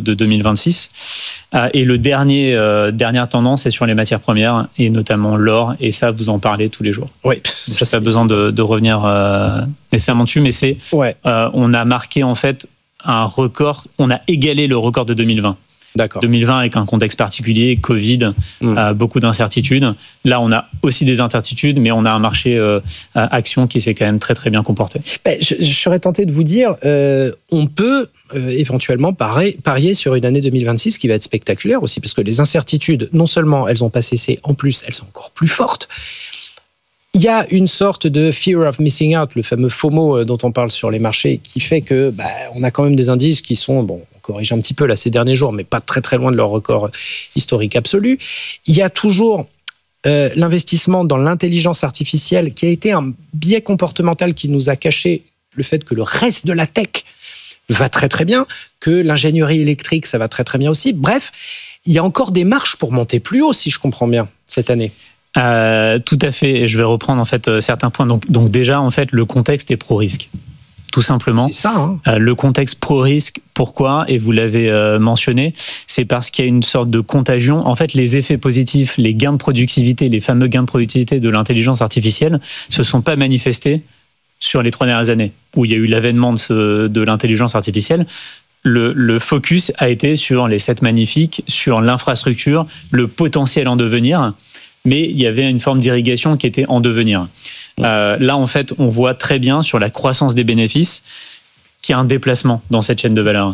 2026. Et dernière tendance est sur les matières premières, et notamment l'or, et ça, vous en parlez tous les jours. Oui. Je n'ai pas besoin de revenir nécessairement dessus, mais on a marqué en fait un record, on a égalé le record de 2020. D'accord. 2020 avec un contexte particulier, Covid, beaucoup d'incertitudes. Là, on a aussi des incertitudes, mais on a un marché action qui s'est quand même très très bien comporté. Je serais tenté de vous dire, on peut éventuellement parier sur une année 2026 qui va être spectaculaire aussi, parce que les incertitudes, non seulement elles n'ont pas cessé, en plus elles sont encore plus fortes. Il y a une sorte de fear of missing out, le fameux FOMO dont on parle sur les marchés, qui fait que on a quand même des indices qui sont, on corrige un petit peu là ces derniers jours, mais pas très très loin de leur record historique absolu. Il y a toujours l'investissement dans l'intelligence artificielle qui a été un biais comportemental qui nous a caché le fait que le reste de la tech va très très bien, que l'ingénierie électrique ça va très très bien aussi. Bref, il y a encore des marches pour monter plus haut, si je comprends bien, cette année. Tout à fait, et je vais reprendre en fait certains points. Donc déjà, en fait, le contexte est pro-risque, tout simplement. C'est ça. Le contexte pro-risque, pourquoi ? Et vous l'avez mentionné, c'est parce qu'il y a une sorte de contagion. En fait, les effets positifs, les gains de productivité, les fameux gains de productivité de l'intelligence artificielle, se sont pas manifestés sur les 3 dernières années, où il y a eu l'avènement de l'intelligence artificielle. Le focus a été sur les 7 magnifiques, sur l'infrastructure, le potentiel en devenir. Mais il y avait une forme d'irrigation qui était en devenir. Là, en fait, on voit très bien sur la croissance des bénéfices qu'il y a un déplacement dans cette chaîne de valeur.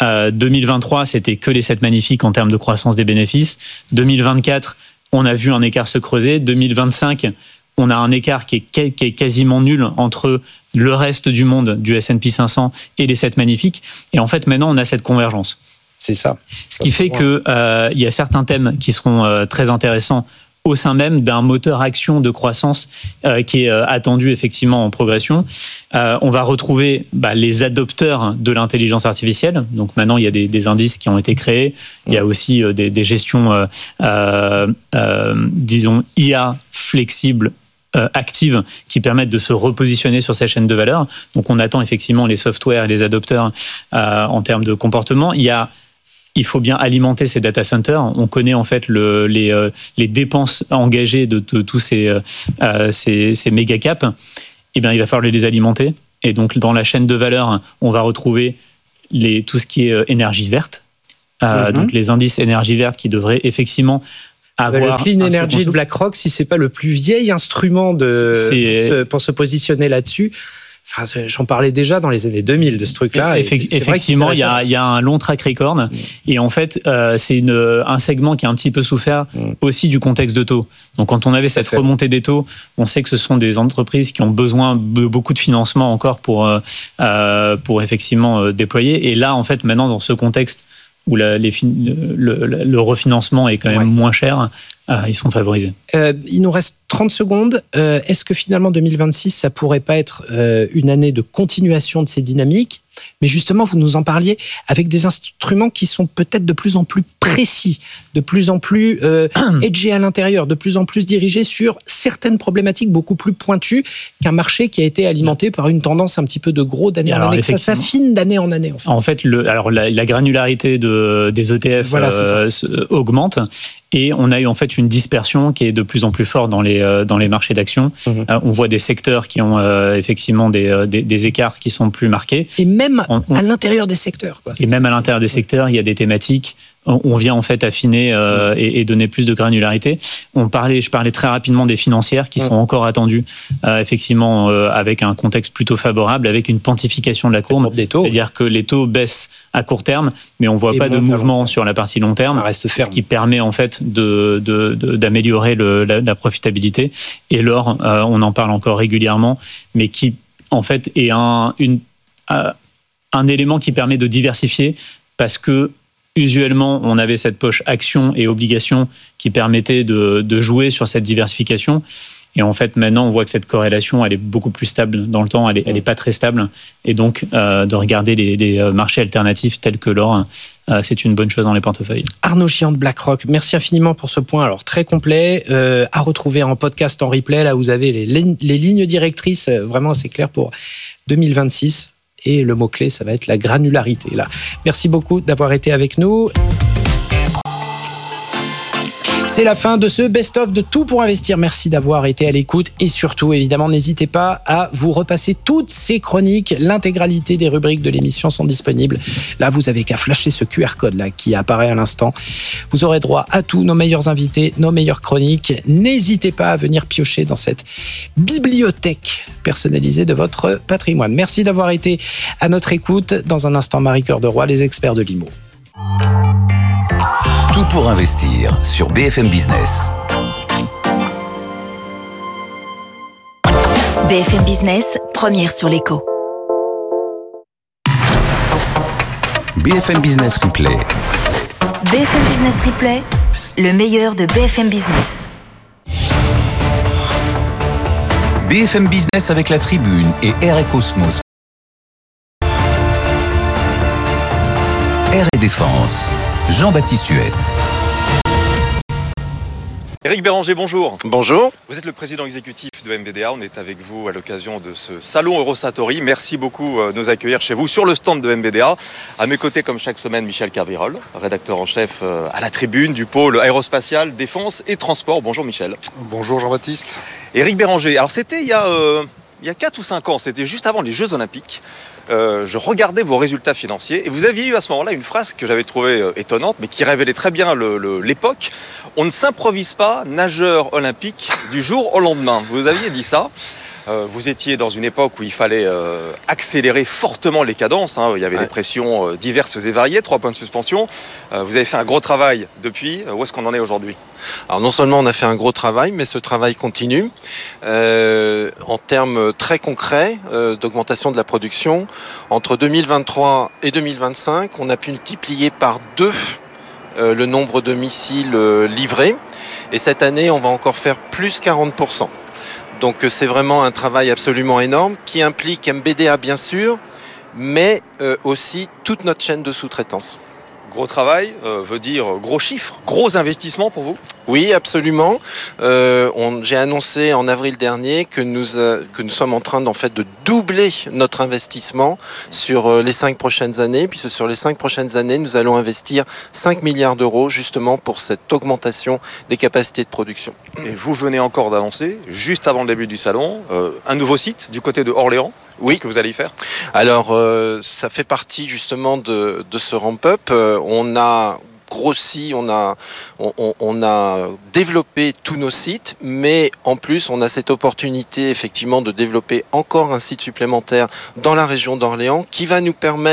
2023, c'était que les 7 magnifiques en termes de croissance des bénéfices. 2024, on a vu un écart se creuser. 2025, on a un écart qui est quasiment nul entre le reste du monde du S&P 500 et les 7 magnifiques. Et en fait, maintenant, on a cette convergence. C'est ça. Ce qui fait qu'il y a certains thèmes qui seront très intéressants au sein même d'un moteur action de croissance qui est attendu effectivement en progression. On va retrouver les adopteurs de l'intelligence artificielle. Donc maintenant, il y a des indices qui ont été créés. Il y a aussi des gestions, disons, IA flexibles, actives, qui permettent de se repositionner sur cette chaîne de valeur. Donc on attend effectivement les softwares et les adopteurs en termes de comportement. Il faut bien alimenter ces data centers. On connaît en fait les dépenses engagées de tous ces méga caps. Eh bien, il va falloir les alimenter. Et donc, dans la chaîne de valeur, on va retrouver tout ce qui est énergie verte. Donc, les indices énergie verte qui devraient effectivement avoir... Le Clean Energy de BlackRock, si c'est pas le plus vieil instrument pour se positionner là-dessus. Enfin, j'en parlais déjà dans les années 2000 de ce truc-là. Effectivement, il y a un long track record. Et en fait, c'est un segment qui a un petit peu souffert aussi du contexte de taux. Donc, quand on avait cette remontée des taux, on sait que ce sont des entreprises qui ont besoin de beaucoup de financement encore pour effectivement déployer. Et là, en fait, maintenant, dans ce contexte où le refinancement est quand même moins cher, ils sont favorisés. Il nous reste 30 secondes. Est-ce que finalement 2026, ça pourrait pas être une année de continuation de ces dynamiques ? Mais justement, vous nous en parliez avec des instruments qui sont peut-être de plus en plus précis, de plus en plus edgés à l'intérieur, de plus en plus dirigés sur certaines problématiques beaucoup plus pointues qu'un marché qui a été alimenté par une tendance un petit peu de gros d'année en année, que ça s'affine d'année en année. En fait, la granularité des ETF augmente. Et on a eu en fait une dispersion qui est de plus en plus forte dans les marchés d'actions. On voit des secteurs qui ont effectivement des écarts qui sont plus marqués. Et même à l'intérieur des secteurs. Même à l'intérieur des secteurs, il y a des thématiques. On vient en fait affiner et donner plus de granularité. Je parlais très rapidement des financières qui sont encore attendues, effectivement, avec un contexte plutôt favorable, avec une pontification de la courbe. C'est-à-dire que les taux baissent à court terme, mais on ne voit pas de mouvement sur la partie long terme, ce qui permet en fait d'améliorer la profitabilité. Et l'or, on en parle encore régulièrement, mais qui en fait est un élément qui permet de diversifier, parce que usuellement, on avait cette poche actions et obligations qui permettait de jouer sur cette diversification. Et en fait, maintenant, on voit que cette corrélation, elle est beaucoup plus stable dans le temps. Elle est pas très stable. Et donc, de regarder les marchés alternatifs tels que l'or, c'est une bonne chose dans les portefeuilles. Arnaud Chiant de BlackRock, merci infiniment pour ce point. Alors, très complet, à retrouver en podcast, en replay. Là, vous avez les lignes directrices, vraiment assez claires pour 2026. Et le mot-clé, ça va être la granularité. Là. Merci beaucoup d'avoir été avec nous. C'est la fin de ce best-of de Tout pour investir. Merci d'avoir été à l'écoute. Et surtout, évidemment, n'hésitez pas à vous repasser toutes ces chroniques. L'intégralité des rubriques de l'émission sont disponibles. Là, vous avez qu'à flasher ce QR code là qui apparaît à l'instant. Vous aurez droit à tous nos meilleurs invités, nos meilleures chroniques. N'hésitez pas à venir piocher dans cette bibliothèque personnalisée de votre patrimoine. Merci d'avoir été à notre écoute. Dans un instant, Marie-Cœur de Roy, les experts de l'IMO. Tout pour investir sur BFM Business. BFM Business, première sur l'écho. BFM Business Replay. BFM Business Replay, le meilleur de BFM Business. BFM Business avec la Tribune et Air & Cosmos. Air et Défense. Jean-Baptiste Huette. Éric Béranger, bonjour. Bonjour. Vous êtes le président exécutif de MBDA. On est avec vous à l'occasion de ce salon Eurosatori. Merci beaucoup de nous accueillir chez vous sur le stand de MBDA. À mes côtés, comme chaque semaine, Michel Carvirol, rédacteur en chef à la Tribune du pôle aérospatial, défense et transport. Bonjour Michel. Bonjour Jean-Baptiste. Éric Béranger, alors c'était il y a 4 ou 5 ans, c'était juste avant les Jeux Olympiques. Je regardais vos résultats financiers et vous aviez eu à ce moment-là une phrase que j'avais trouvée étonnante mais qui révélait très bien l'époque. On ne s'improvise pas nageur olympique du jour au lendemain. Vous aviez dit ça. Vous étiez dans une époque où il fallait accélérer fortement les cadences. Il y avait des pressions diverses et variées, 3 points de suspension. Vous avez fait un gros travail depuis. Où est-ce qu'on en est aujourd'hui ? Alors non seulement on a fait un gros travail, mais ce travail continue. En termes très concrets d'augmentation de la production, entre 2023 et 2025, on a pu multiplier par 2 le nombre de missiles livrés. Et cette année, on va encore faire plus 40%. Donc c'est vraiment un travail absolument énorme qui implique MBDA bien sûr, mais aussi toute notre chaîne de sous-traitance. Gros travail veut dire gros chiffres, gros investissements pour vous ? Oui, absolument. J'ai annoncé en avril dernier que nous sommes en train de doubler notre investissement sur les 5 prochaines années, puisque sur les 5 prochaines années, nous allons investir 5 milliards d'euros justement pour cette augmentation des capacités de production. Et vous venez encore d'annoncer, juste avant le début du salon, un nouveau site du côté de Orléans. Oui. Qu'est-ce que vous allez y faire ? Alors, ça fait partie justement de ce ramp-up. On a grossi, on a développé tous nos sites, mais en plus, on a cette opportunité effectivement de développer encore un site supplémentaire dans la région d'Orléans qui va nous permettre